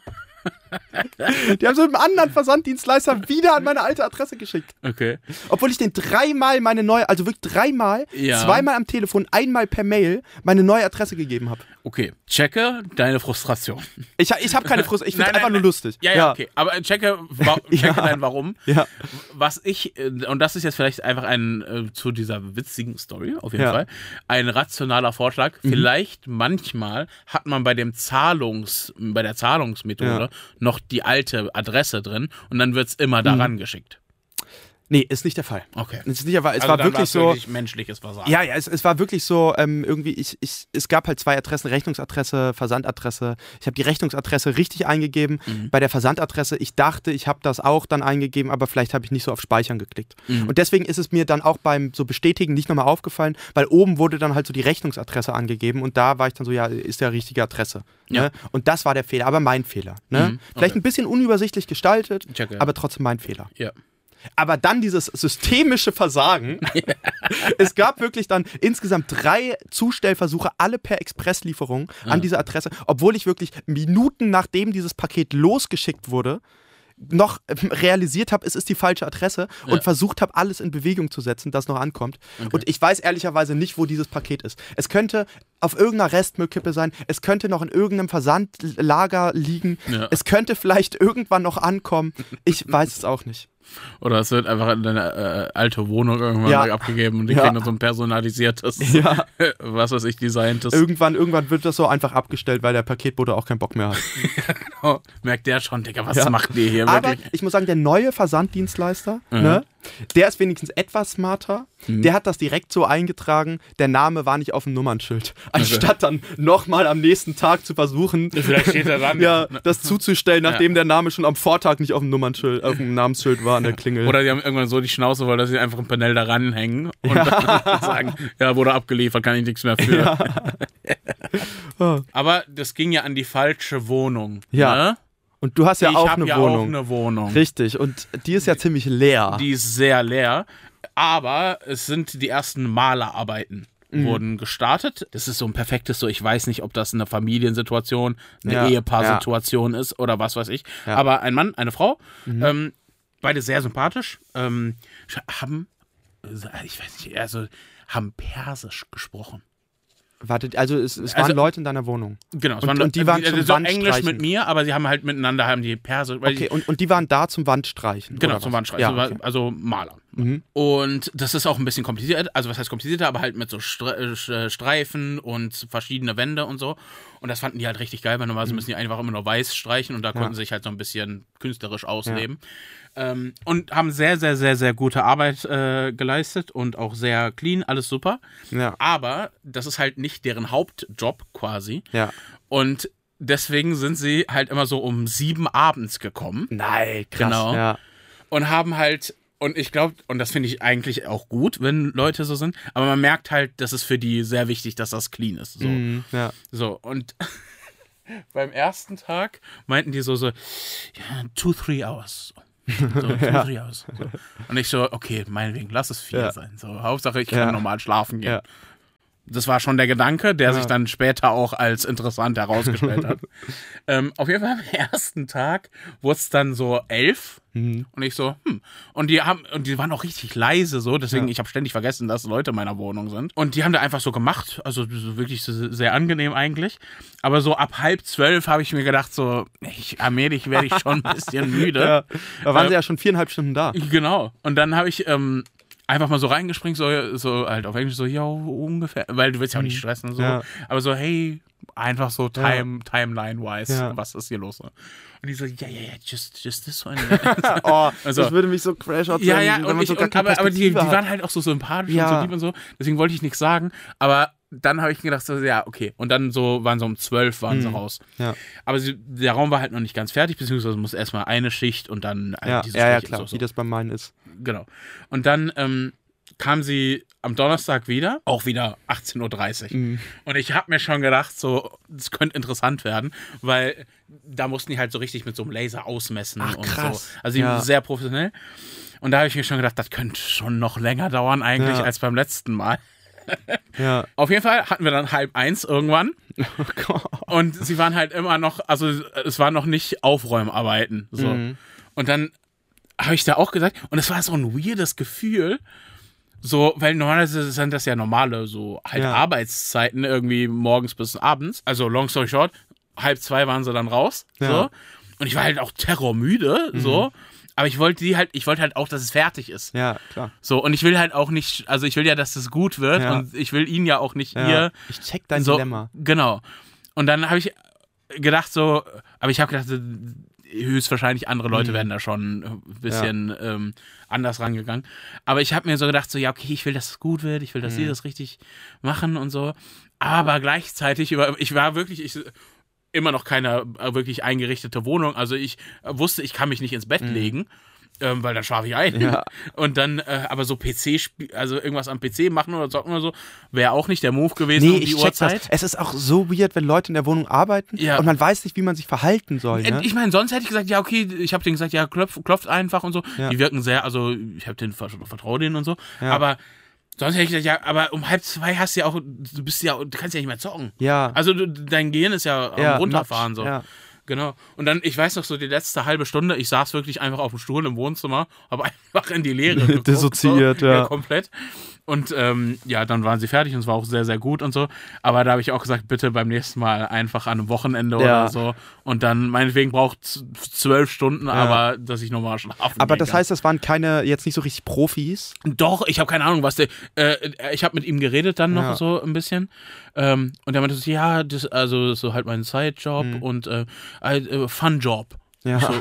Die haben so mit einem anderen Versanddienstleister wieder an meine alte Adresse geschickt. Okay. Obwohl ich den dreimal meine neue, also wirklich dreimal, Ja. zweimal am Telefon, einmal per Mail meine neue Adresse gegeben habe. Okay. Checke deine Frustration. Ich, ich habe keine Frust, ich finde es Nein, einfach nein, nur nein. lustig. Ja, ja, okay. Aber checke, wa- checke Ja. dein Warum. Ja. Was ich, äh, und das ist jetzt vielleicht einfach ein, äh, zu dieser witzigen Story, auf jeden Ja. Fall, ein rationaler Vorschlag. Mhm. Vielleicht manchmal hat man bei dem Zahlungs, bei der Zahlungsmethode Ja. noch die alte Adresse drin und dann wird es immer daran geschickt. Nee, ist nicht der Fall. Okay. Es, ist nicht der Fall. Es Also war dann wirklich war's so. wirklich menschliches Versagen. Ja, ja, es, es war wirklich so, ähm, irgendwie, ich, ich, es gab halt zwei Adressen, Rechnungsadresse, Versandadresse. Ich habe die Rechnungsadresse richtig eingegeben. Mhm. Bei der Versandadresse, ich dachte, ich habe das auch dann eingegeben, aber vielleicht habe ich nicht so auf Speichern geklickt. Mhm. Und deswegen ist es mir dann auch beim so Bestätigen nicht nochmal aufgefallen, weil oben wurde dann halt so die Rechnungsadresse angegeben und da war ich dann so, ja, ist ja richtige Adresse. Ja. Ne? Und das war der Fehler, aber mein Fehler. Ne? Mhm, Vielleicht okay. ein bisschen unübersichtlich gestaltet, Checke. aber trotzdem mein Fehler. Ja. Aber dann dieses systemische Versagen. Es gab wirklich dann insgesamt drei Zustellversuche, alle per Expresslieferung an diese Adresse, obwohl ich wirklich Minuten nachdem dieses Paket losgeschickt wurde, noch ähm, realisiert habe, es ist die falsche Adresse und Ja. versucht habe, alles in Bewegung zu setzen, das noch ankommt. Und ich weiß ehrlicherweise nicht, wo dieses Paket ist. Es könnte auf irgendeiner Restmüllkippe sein, es könnte noch in irgendeinem Versandlager liegen, Ja. es könnte vielleicht irgendwann noch ankommen. Ich weiß es auch nicht. Oder es wird einfach in deine äh, alte Wohnung irgendwann Ja. mal abgegeben und die Ja. kriegen dann so ein personalisiertes, Ja. was weiß ich, designtes. Irgendwann, irgendwann wird das so einfach abgestellt, weil der Paketbote auch keinen Bock mehr hat. Oh, merkt der schon, Digga, was Ja. macht ihr hier Aber wirklich? ich muss sagen, der neue Versanddienstleister, Mhm. ne, der ist wenigstens etwas smarter. Mhm. Der hat das direkt so eingetragen, der Name war nicht auf dem Nummernschild. Anstatt dann nochmal am nächsten Tag zu versuchen, Vielleicht steht er dran. ja, das zuzustellen, nachdem Ja. der Name schon am Vortag nicht auf dem Nummernschild, auf dem Namensschild war an der Klingel. Oder die haben irgendwann so die Schnauze voll, dass sie einfach ein Panel da ranhängen und dann sagen, ja, wurde abgeliefert, kann ich nichts mehr für. Aber das ging ja an die falsche Wohnung. Ja. Ne? Und du hast ja ich auch habe eine ja Wohnung. auch eine Wohnung. Richtig, und die ist ja ziemlich leer. Die ist sehr leer. Aber es sind die ersten Malerarbeiten Mhm. wurden gestartet. Das ist so ein perfektes, so ich weiß nicht, ob das eine Familiensituation, eine Ja, Ehepaarsituation ist oder was weiß ich. Ja. Aber ein Mann, eine Frau, Mhm. ähm, beide sehr sympathisch, ähm, haben, ich weiß nicht, also haben Persisch gesprochen. Warte, also es, es Also- waren Leute in deiner Wohnung. Genau. es Und- waren, und die waren also zum so Wandstreichen. Englisch mit mir, aber sie haben halt miteinander haben die Persisch. Weil Okay, die, und, und die waren da zum Wandstreichen. genau, oder zum was? Wandstreichen. Ja, Also, okay. also Maler. Mhm. Und das ist auch ein bisschen kompliziert, also was heißt komplizierter, aber halt mit so Stre- Streifen und verschiedene Wände und so. Und das fanden die halt richtig geil, weil normalerweise mhm. müssen die einfach immer nur weiß streichen und da konnten ja. sie sich halt so ein bisschen künstlerisch ausleben. Ja. Ähm, und haben sehr, sehr, sehr, sehr gute Arbeit äh, geleistet und auch sehr clean, alles super. Ja. Aber das ist halt nicht deren Hauptjob quasi. Ja. Und deswegen sind sie halt immer so um sieben abends gekommen. Nein, krass. Genau. Ja. Und haben halt, und ich glaube, und das finde ich eigentlich auch gut, wenn Leute so sind, aber man merkt halt, das ist für die sehr wichtig, dass das clean ist. So, Mhm, ja. so und beim ersten Tag meinten die so, so, ja, two, three hours. So, two, Ja. three hours. So. Und ich so, okay, meinetwegen, lass es vier Ja. sein. So, Hauptsache, ich kann Ja. normal schlafen gehen. Ja. Das war schon der Gedanke, der Ja. sich dann später auch als interessant herausgestellt hat. ähm, auf jeden Fall am ersten Tag wurde es dann so elf. Mhm. Und ich so, hm. Und die haben, und die waren auch richtig leise so, deswegen, Ja. ich habe ständig vergessen, dass Leute in meiner Wohnung sind. Und die haben da einfach so gemacht, also so wirklich so sehr angenehm eigentlich. Aber so ab halb zwölf habe ich mir gedacht, so, ich, allmählich werde ich schon ein bisschen müde. Ja. Da waren Äh, sie ja schon viereinhalb Stunden da. Genau. Und dann habe ich ähm, einfach mal so reingespringt, so, so halt auf Englisch so, ja, ungefähr, weil du willst ja auch nicht stressen und so. Ja. Aber so, hey, einfach so time, Timeline-wise, Ja. was ist hier los? Und die so, ja, ja, ja, just, just this one. Oh, Also- das würde mich so crash-out Ja, sein, ja, wenn und man ich, so gar und, keine aber, aber die, die Perspektive waren hat. halt auch so sympathisch Ja. und so lieb und so, deswegen wollte ich nichts sagen, aber dann habe ich mir gedacht, so, ja, okay. Und dann so waren so um zwölf waren sie Mhm. raus. Ja. Aber sie, der Raum war halt noch nicht ganz fertig, beziehungsweise muss erstmal eine Schicht und dann halt Ja, diese ja, ja, Schicht klar, und so. wie das bei meinen ist. Genau. Und dann ähm, kam sie am Donnerstag wieder, auch wieder achtzehn Uhr dreißig. Mhm. Und ich habe mir schon gedacht, so, das könnte interessant werden, weil da mussten die halt so richtig mit so einem Laser ausmessen Ach, und krass. so. Also Ja. sehr professionell. Und da habe ich mir schon gedacht, das könnte schon noch länger dauern eigentlich Ja. als beim letzten Mal. Ja. Auf jeden Fall hatten wir dann halb eins irgendwann. Oh Gott. Und sie waren halt immer noch, also es waren noch nicht Aufräumarbeiten. So. Mhm. Und dann habe ich da auch gesagt, und es war so ein weirdes Gefühl, so, weil normalerweise sind das ja normale, so halt Ja. Arbeitszeiten, irgendwie morgens bis abends. Also long story short, halb zwei waren sie dann raus. Ja. So. Und ich war halt auch terrormüde, so. Aber ich wollte die halt, ich wollte halt auch, dass es fertig ist. Ja, klar. So, und ich will halt auch nicht, also ich will ja, dass es gut wird Ja. und ich will ihn ja auch nicht Ja. ihr. Ich check dein so, Dilemma. Genau. Und dann habe ich gedacht so, aber ich habe gedacht, so, höchstwahrscheinlich andere Leute Mhm. werden da schon ein bisschen ähm, anders rangegangen. Aber ich habe mir so gedacht, so, ja, okay, ich will, dass es gut wird, ich will, dass Mhm. sie das richtig machen und so. Aber gleichzeitig, über, ich war wirklich, ich, immer noch keine äh, wirklich eingerichtete Wohnung. Also ich äh, wusste, ich kann mich nicht ins Bett legen. Ähm, weil dann schlafe ich ein. Ja. Und dann, äh, aber so P C, also irgendwas am P C machen oder zocken oder so, wäre auch nicht der Move gewesen Nee, um die ich check Uhrzeit. das. Es ist auch so weird, wenn Leute in der Wohnung arbeiten Ja. und man weiß nicht, wie man sich verhalten soll. Ne? Ich meine, sonst hätte ich gesagt, ja, okay, ich habe denen gesagt, ja, klopf, klopft einfach und so. Ja. Die wirken sehr, also ich habe denen vertraue denen und so. Ja. Aber sonst hätte ich gesagt, ja, aber um halb zwei hast du ja auch, du bist ja, du kannst ja nicht mehr zocken. Ja. Also du, dein Gehirn ist ja am Ja, runterfahren so. Ja. Genau. Und dann, ich weiß noch so, die letzte halbe Stunde, ich saß wirklich einfach auf dem Stuhl im Wohnzimmer, habe einfach in die Leere geguckt. Dissoziiert, so. ja. Ja, komplett. Und ähm, ja, dann waren sie fertig und es war auch sehr, sehr gut und so. Aber da habe ich auch gesagt, bitte beim nächsten Mal einfach an einem Wochenende Ja. oder so. Und dann, meinetwegen braucht es zwölf Stunden, aber dass ich nochmal schlafen Aber gehen das kann. heißt, das waren keine, jetzt nicht so richtig Profis. Doch, ich habe keine Ahnung, was der. Äh, ich habe mit ihm geredet dann noch Ja. so ein bisschen. Ähm, und er meinte so, ja, das, also das ist so halt mein Sidejob Mhm. und äh, äh, Fun-Job. Ja. So.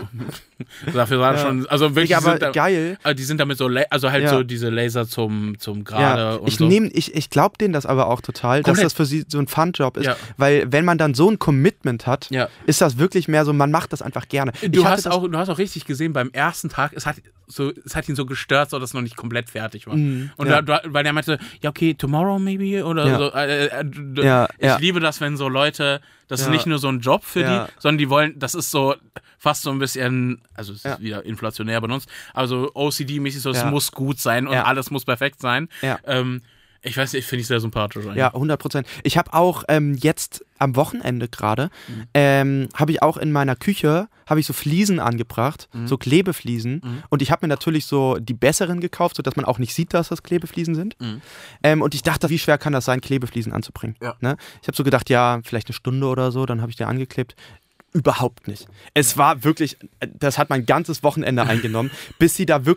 Dafür war Ja. schon, also wirklich, Ja, aber sind da, geil. äh, die sind damit so, La- also halt Ja. so diese Laser zum, zum Gerade Ja, und ich so. nehm, ich, ich glaube denen das aber auch total, dass Komplett. das für sie so ein Fun-Job ist. Ja. Weil wenn man dann so ein Commitment hat, Ja. ist das wirklich mehr so, man macht das einfach gerne. Du ich hatte hast, das, auch, du hast auch richtig gesehen, beim ersten Tag, es hat, so, es hat ihn so gestört, so dass es noch nicht komplett fertig war. Mhm, und ja. da, da, weil er meinte, ja, okay, tomorrow maybe oder Ja. so. Äh, äh, d- Ja, ich ja. liebe das, wenn so Leute, das ist Ja. nicht nur so ein Job für Ja. die, sondern die wollen, das ist so fast so ein bisschen, also es Ja. ist wieder inflationär benutzt, also O C D-mäßig so, es Ja. muss gut sein und Ja. alles muss perfekt sein. Ja. Ähm, ich weiß nicht, finde ich sehr sympathisch eigentlich. Ja, hundert Prozent. Ich habe auch ähm, jetzt am Wochenende gerade, Mhm. ähm, habe ich auch in meiner Küche, habe ich so Fliesen angebracht, Mhm. so Klebefliesen. Mhm. Und ich habe mir natürlich so die besseren gekauft, sodass man auch nicht sieht, dass das Klebefliesen sind. Mhm. Ähm, und ich dachte, wie schwer kann das sein, Klebefliesen anzubringen? Ja. Ne? Ich habe so gedacht, ja, vielleicht eine Stunde oder so, dann habe ich die angeklebt. Überhaupt nicht. Es war wirklich, das hat mein ganzes Wochenende eingenommen, bis sie da wirklich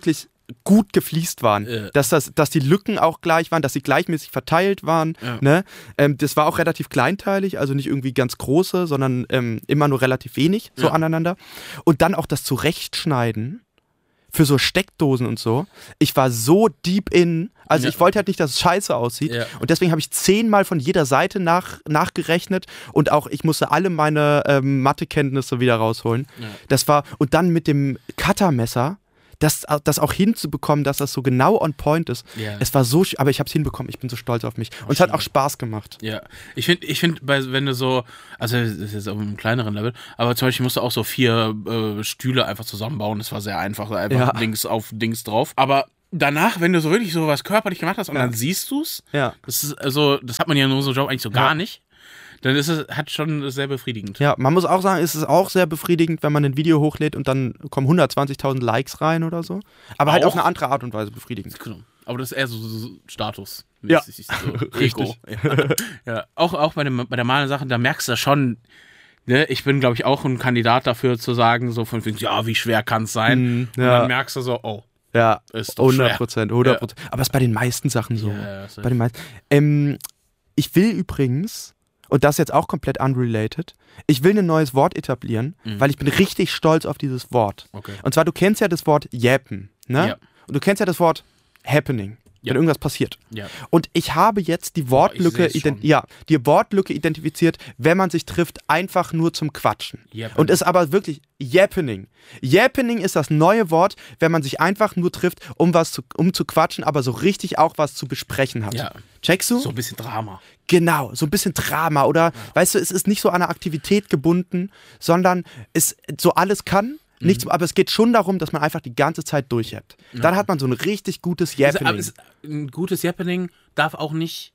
gut gefliest waren, Ja. dass, das, dass die Lücken auch gleich waren, dass sie gleichmäßig verteilt waren. Ja. Ne? Ähm, das war auch relativ kleinteilig, also nicht irgendwie ganz große, sondern ähm, immer nur relativ wenig so Ja. aneinander. Und dann auch das Zurechtschneiden für so Steckdosen und so. Ich war so deep in, also Ja. ich wollte halt nicht, dass es scheiße aussieht. Ja. Und deswegen habe ich zehnmal von jeder Seite nach, nachgerechnet und auch ich musste alle meine ähm, Mathekenntnisse wieder rausholen. Ja. Das war, und dann mit dem Cuttermesser, das, das auch hinzubekommen, dass das so genau on point ist. Ja. Es war so, sch- aber ich habe es hinbekommen, ich bin so stolz auf mich. Und es hat auch Spaß gemacht. Ja, ich finde, ich find, bei- wenn du so, also das ist jetzt auf einem kleineren Level, aber zum Beispiel musst du auch so vier äh, Stühle einfach zusammenbauen. Das war sehr einfach, einfach Ja. Dings auf Dings drauf. Aber danach, wenn du so wirklich so was körperlich gemacht hast und dann siehst du es, Ja. das ist, also, das hat man ja in unserem Job eigentlich so gar Ja. nicht, dann ist es, hat schon sehr befriedigend. Ja, man muss auch sagen, es ist auch sehr befriedigend, wenn man ein Video hochlädt und dann kommen hundertzwanzigtausend Likes rein oder so. Aber halt Auch? auf eine andere Art und Weise befriedigend. Genau. Aber das ist eher so, so Status. Ja. So Richtig. Ego. Ja. Ja. Auch, auch bei, dem, bei der Malen Sache, da merkst du schon, ne, ich bin, glaube ich, auch ein Kandidat dafür zu sagen, so von, ja, wie schwer kann es sein? Mhm, Und ja. dann merkst du so, oh, Ja, ist doch hundert schwer. Prozent, hundert Prozent. Aber es ist bei den meisten Sachen so. Ja, ja, das ist- bei den meisten. Ähm, ich will übrigens, und das jetzt auch komplett unrelated, ich will ein neues Wort etablieren, Mhm. weil ich bin richtig stolz auf dieses Wort. Okay. Und zwar, du kennst ja das Wort yappen, ne? Ja. Und du kennst ja das Wort happening, Ja. wenn irgendwas passiert. Ja. Und ich habe jetzt die Wortlücke, ich seh's schon. ident- ja, die Wortlücke identifiziert, wenn man sich trifft, einfach nur zum Quatschen. Yappen. Und ist aber wirklich yappening. Yappening ist das neue Wort, wenn man sich einfach nur trifft, um was zu, um zu quatschen, aber so richtig auch was zu besprechen hat. Ja. Checkst du? So ein bisschen Drama. Genau, so ein bisschen Drama oder, weißt du, es ist nicht so an eine Aktivität gebunden, sondern es so alles kann, Mhm. nichts, aber es geht schon darum, dass man einfach die ganze Zeit durchjappt. Dann hat man so ein richtig gutes Also, Yappening. aber es, ein gutes Yappening darf auch nicht,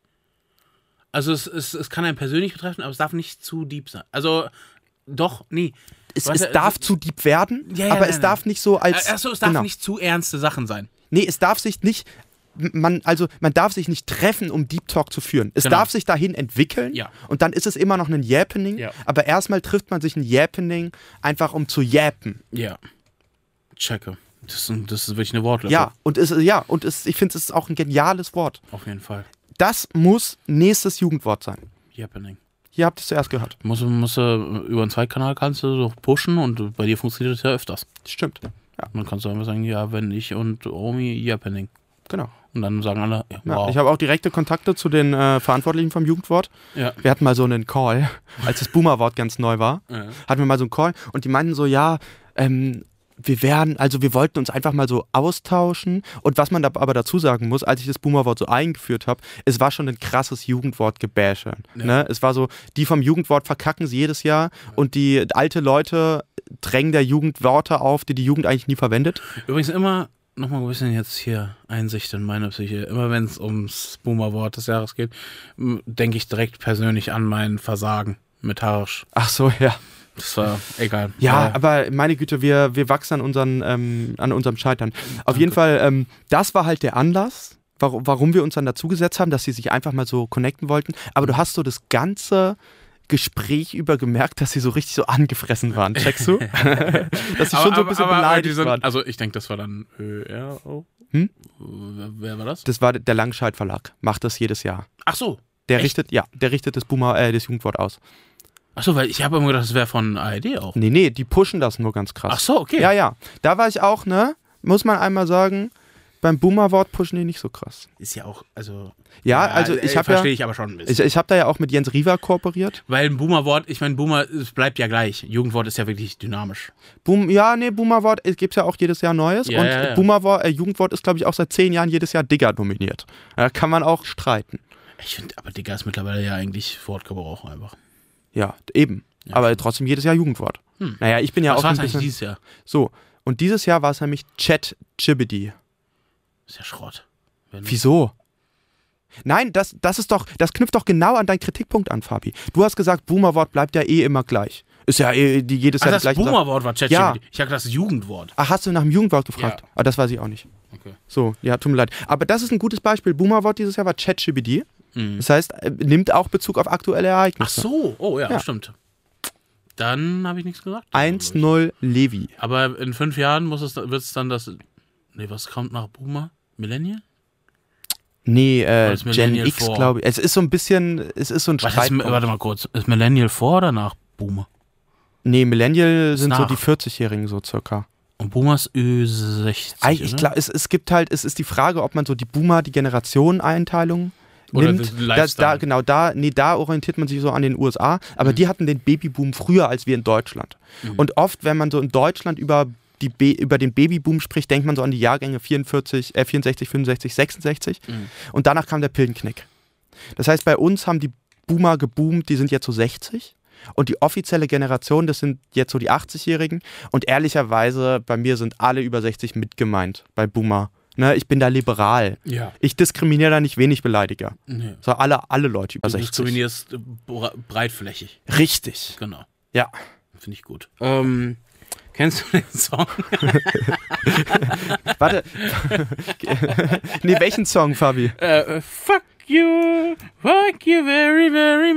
also es, es, es kann einen persönlich betreffen, aber es darf nicht zu deep sein. Also, doch, nee. es, Warte, es darf also- zu deep werden, Ja, ja, aber nein, es nein. darf nicht so als... Achso, es darf genau. nicht zu ernste Sachen sein. Nee, es darf sich nicht... Man, also man darf sich nicht treffen, um Deep Talk zu führen. Es Genau. darf sich dahin entwickeln Ja. und dann ist es immer noch ein Yappening, Ja. aber erstmal trifft man sich ein Yappening einfach um zu yappen. Ja. Checke. Das ist, ein- das ist wirklich eine Wortlücke. Ja, und es, ja, und es, ich finde, es ist auch ein geniales Wort. Auf jeden Fall. Das muss nächstes Jugendwort sein. Yappening. Hier habt ihr es zuerst gehört. Musst, du- musst du über einen Zweitkanal kannst du so pushen und bei dir funktioniert das ja öfters. Stimmt. Ja, Und dann kannst du einfach sagen, ja, wenn ich und Omi Yappening. genau. Und dann sagen alle, ja, Ja, wow. ich habe auch direkte Kontakte zu den äh, Verantwortlichen vom Jugendwort. ja. Wir hatten mal so einen Call, als das Boomer-Wort ganz neu war. Ja. Hatten wir mal so einen Call und die meinten so, ja, ähm, wir wären, also wir wollten uns einfach mal so austauschen. Und was man da aber dazu sagen muss, als ich das Boomer-Wort so eingeführt habe, es war schon ein krasses Jugendwort-Gebäsche. Ja. Ne? Es war so, die vom Jugendwort verkacken sie jedes Jahr und die alte Leute drängen der Jugend Wörter auf, die die Jugend eigentlich nie verwendet. Übrigens immer, nochmal ein bisschen jetzt hier Einsicht in meine Psyche, immer wenn es ums Boomer-Wort des Jahres geht, m- denke ich direkt persönlich an mein Versagen mit Harsch. Ach so, ja. Das war egal. Ja, Äh, aber meine Güte, wir, wir wachsen an, unseren, ähm, an unserem Scheitern. Auf jeden Fall, ähm, das war halt der Anlass, warum, warum wir uns dann dazugesetzt haben, dass sie sich einfach mal so connecten wollten. Aber du hast so das ganze Gespräch über gemerkt, dass sie so richtig so angefressen waren. Checkst du? dass sie schon so ein bisschen aber, aber beleidigt die sind, waren. Also ich denke, das war dann Ö R O. Hm? Wer, wer war das? Das war der Langscheid Verlag, macht das jedes Jahr. Ach so. Der Echt? richtet, ja, der richtet das Boomer, äh, das Jugendwort aus. Ach so, weil ich habe immer gedacht, das wäre von A R D auch. Nee, nee, die pushen das nur ganz krass. Ach so, okay. Ja, ja. Da war ich auch, ne? Muss man einmal sagen, beim Boomer-Wort pushen die nicht so krass. Ist ja auch, also. Ja, also ich habe ja, Verstehe ich aber schon ein bisschen. ich, ich habe da ja auch mit Jens Riva kooperiert. Weil ein Boomer-Wort, ich meine, Boomer, es bleibt ja gleich. Jugendwort ist ja wirklich dynamisch. Boom, ja, nee, Boomer-Wort gibt es ja auch jedes Jahr Neues. Ja, und ja, ja. Boomer-Wort, äh, Jugendwort ist, glaube ich, auch seit zehn Jahren jedes Jahr Digger nominiert. Da kann man auch streiten. Ich finde, aber Digga ist mittlerweile ja eigentlich Wortgebrauch einfach. Ja, eben. Ja, aber trotzdem jedes Jahr Jugendwort. Hm. Naja, ich bin ja Was auch war ein es eigentlich bisschen... dieses Jahr? So, und dieses Jahr war es nämlich Chat-Chibidi. Ist ja Schrott. Wenn- Wieso? Nein, das, das ist doch, das knüpft doch genau an deinen Kritikpunkt an, Fabi. Du hast gesagt, Boomer-Wort bleibt ja eh immer gleich. Ist ja eh die jedes Ach, Jahr das die gleiche Sache. Boomer-Wort war ChatGPT. Ja. Ich habe das Jugendwort. Ach, hast du nach dem Jugendwort gefragt? Ja. Ah, das weiß ich auch nicht. Okay. So, ja, tut mir leid. Aber das ist ein gutes Beispiel. Boomer-Wort dieses Jahr war ChatGPT. Mhm. Das heißt, äh, nimmt auch Bezug auf aktuelle Ach Ereignisse. so, oh ja, Ja. stimmt. Dann habe ich nichts gesagt. eins null Levi. Aber in fünf Jahren muss es, wird es dann das Nee, was kommt nach Boomer? Millennial? Nee, äh, ist Gen Millennial X, vor? glaube ich. Es ist so ein bisschen, es ist so ein Was ist, Streitpunkt. warte mal kurz. Ist Millennial vor oder nach Boomer? Nee, Millennial sind so nach. die vierzig-Jährigen so circa. Und Boomer ist Ü sechzig, Eigentlich, ich oder? glaub, es, es gibt halt, es ist die Frage, ob man so die Boomer, die Generation-Einteilung Oder nimmt. das Das, Lifestyle. da, genau, da, nee, da orientiert man sich so an den U S A, aber Mhm. die hatten den Babyboom früher als wir in Deutschland. Mhm. Und oft, wenn man so in Deutschland über, die Be- über den Babyboom spricht, denkt man so an die Jahrgänge vierundvierzig, äh, vierundsechzig, fünfundsechzig, sechsundsechzig Mhm. und danach kam der Pillenknick. Das heißt, bei uns haben die Boomer geboomt, die sind jetzt so sechzig. Und die offizielle Generation, das sind jetzt so die achtzig-Jährigen. Und ehrlicherweise, bei mir sind alle über sechzig mit gemeint, bei Boomer. Ne, ich bin da liberal. Ja. Ich diskriminiere da nicht wenig Beleidiger. Nee. So alle, alle Leute über Du sechzig. diskriminierst äh, bre- breitflächig. Richtig. Genau. Ja. Finde ich gut. Ähm, kennst du den Song? Warte. Nee, welchen Song, Fabi? äh, fuck you, fuck you very, very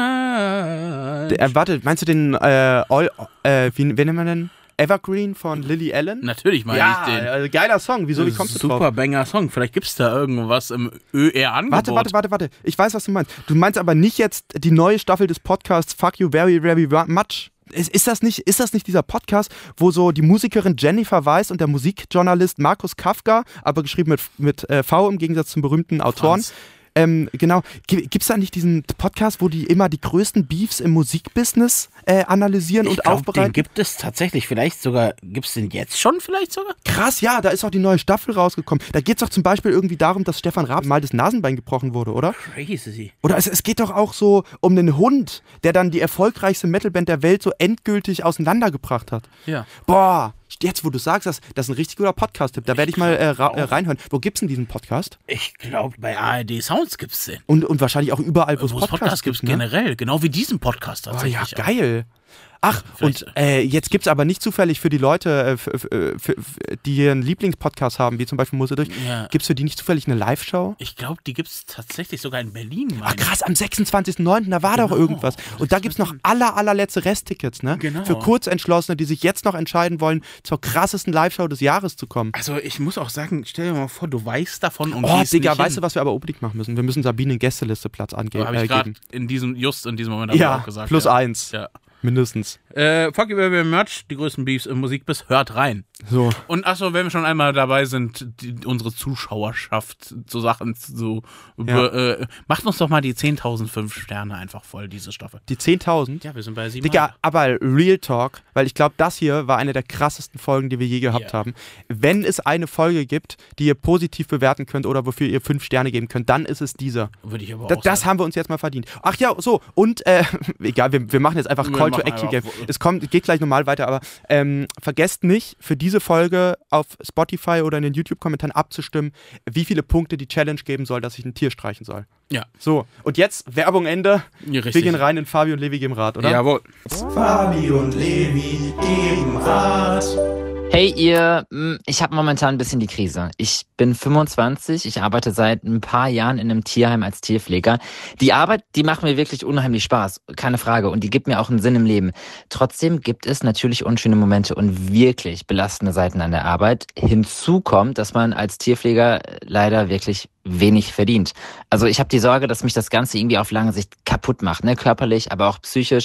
much. Der, äh, warte, meinst du den, äh, All, äh, wie, wie nennt man den? Evergreen von Lily Allen? Natürlich meine Ja, ich den. äh, geiler Song. Wieso, wie kommst du drauf? Super Banger Song. Vielleicht gibt es da irgendwas im Ö R-Angebot. Warte, warte, warte, warte. Ich weiß, was du meinst. Du meinst aber nicht jetzt die neue Staffel des Podcasts Fuck You Very, Very Much. Ist, ist, das nicht, ist das nicht dieser Podcast, wo so die Musikerin Jennifer Weiss und der Musikjournalist Markus Kafka, aber geschrieben mit, mit äh, V im Gegensatz zum berühmten Autoren, Franz. ähm, genau, gibt es da nicht diesen Podcast, wo die immer die größten Beefs im Musikbusiness äh, analysieren Ich und glaub, aufbereiten? Den gibt es tatsächlich. Vielleicht sogar, gibt es den jetzt schon vielleicht sogar? Krass, ja, da ist auch die neue Staffel rausgekommen. Da geht es doch zum Beispiel irgendwie darum, dass Stefan Raab mal das Nasenbein gebrochen wurde, oder? Crazy. Oder es, es geht doch auch so um den Hund, der dann die erfolgreichste Metalband der Welt so endgültig auseinandergebracht hat. Ja. Boah, jetzt wo du sagst, das, das ist ein richtig guter Podcast-Tipp. Da werde ich mal äh, ra- äh, reinhören. Wo gibt's denn diesen Podcast? Ich glaube, bei A R D Sounds gibt es den. Und, und wahrscheinlich auch überall, wo es Wo es Podcasts Podcasts gibt, gibt. Ne? generell. Genau wie diesen Podcast Oh, ja, tatsächlich. auch. geil. Ach, Vielleicht- und äh, jetzt gibt es aber nicht zufällig für die Leute, äh, für, für, für, die einen Lieblingspodcast haben, wie zum Beispiel Musik durch, Ja. gibt es für die nicht zufällig eine Live-Show? Ich glaube, die gibt es tatsächlich sogar in Berlin. Ach meine ich. krass, am sechsundzwanzigsten neunten da war doch Genau. irgendwas. Und da gibt es noch aller, allerletzte Resttickets, ne? Genau. Für Kurzentschlossene, die sich jetzt noch entscheiden wollen, zur krassesten Live-Show des Jahres zu kommen. Also ich muss auch sagen, stell dir mal vor, du weißt davon und Oh, gehst Digga, nicht weißt du, hin. was wir aber unbedingt machen müssen? Wir müssen Sabine einen Gästeliste Platz angeben. Habe ich Äh, gerade geben. in diesem, just in diesem Moment hab ich Ja, auch gesagt. plus ja. eins. Ja. Mindestens. Äh, Fuck You Very Very Much, die größten Beefs im Musikbiss, hört rein. So. Und achso, wenn wir schon einmal dabei sind, die, unsere Zuschauerschaft zu Sachen zu. Ja. Be, äh, macht uns doch mal die zehntausend fünf Sterne einfach voll, diese Staffel. Die zehntausend? Ja, wir sind bei sieben. Digga, aber Real Talk, weil ich glaube, das hier war eine der krassesten Folgen, die wir je gehabt Ja. haben. Wenn es eine Folge gibt, die ihr positiv bewerten könnt oder wofür ihr fünf Sterne geben könnt, dann ist es diese. Würde ich aber Da, auch das sagen. haben wir uns jetzt mal verdient. Ach ja, so, und, äh, egal, wir, wir machen jetzt einfach Wir Call to machen Action einfach- Game. Es kommt, geht gleich normal weiter, aber ähm, vergesst nicht, für diese Folge auf Spotify oder in den YouTube-Kommentaren abzustimmen, wie viele Punkte die Challenge geben soll, dass ich ein Tier streichen soll. Ja. So, und jetzt Werbung Ende. Ja, Wir richtig. gehen rein in Fabi und Levi geben Rat, oder? Jawohl. Fabi und Levi geben Rat. Hey ihr, mh, ich habe momentan ein bisschen die Krise. Ich bin fünfundzwanzig, ich arbeite seit ein paar Jahren in einem Tierheim als Tierpfleger. Die Arbeit, die macht mir wirklich unheimlich Spaß, keine Frage, und die gibt mir auch einen Sinn im Leben. Trotzdem gibt es natürlich unschöne Momente und wirklich belastende Seiten an der Arbeit. Hinzu kommt, dass man als Tierpfleger leider wirklich wenig verdient. Also ich habe die Sorge, dass mich das Ganze irgendwie auf lange Sicht kaputt macht, ne, körperlich, aber auch psychisch.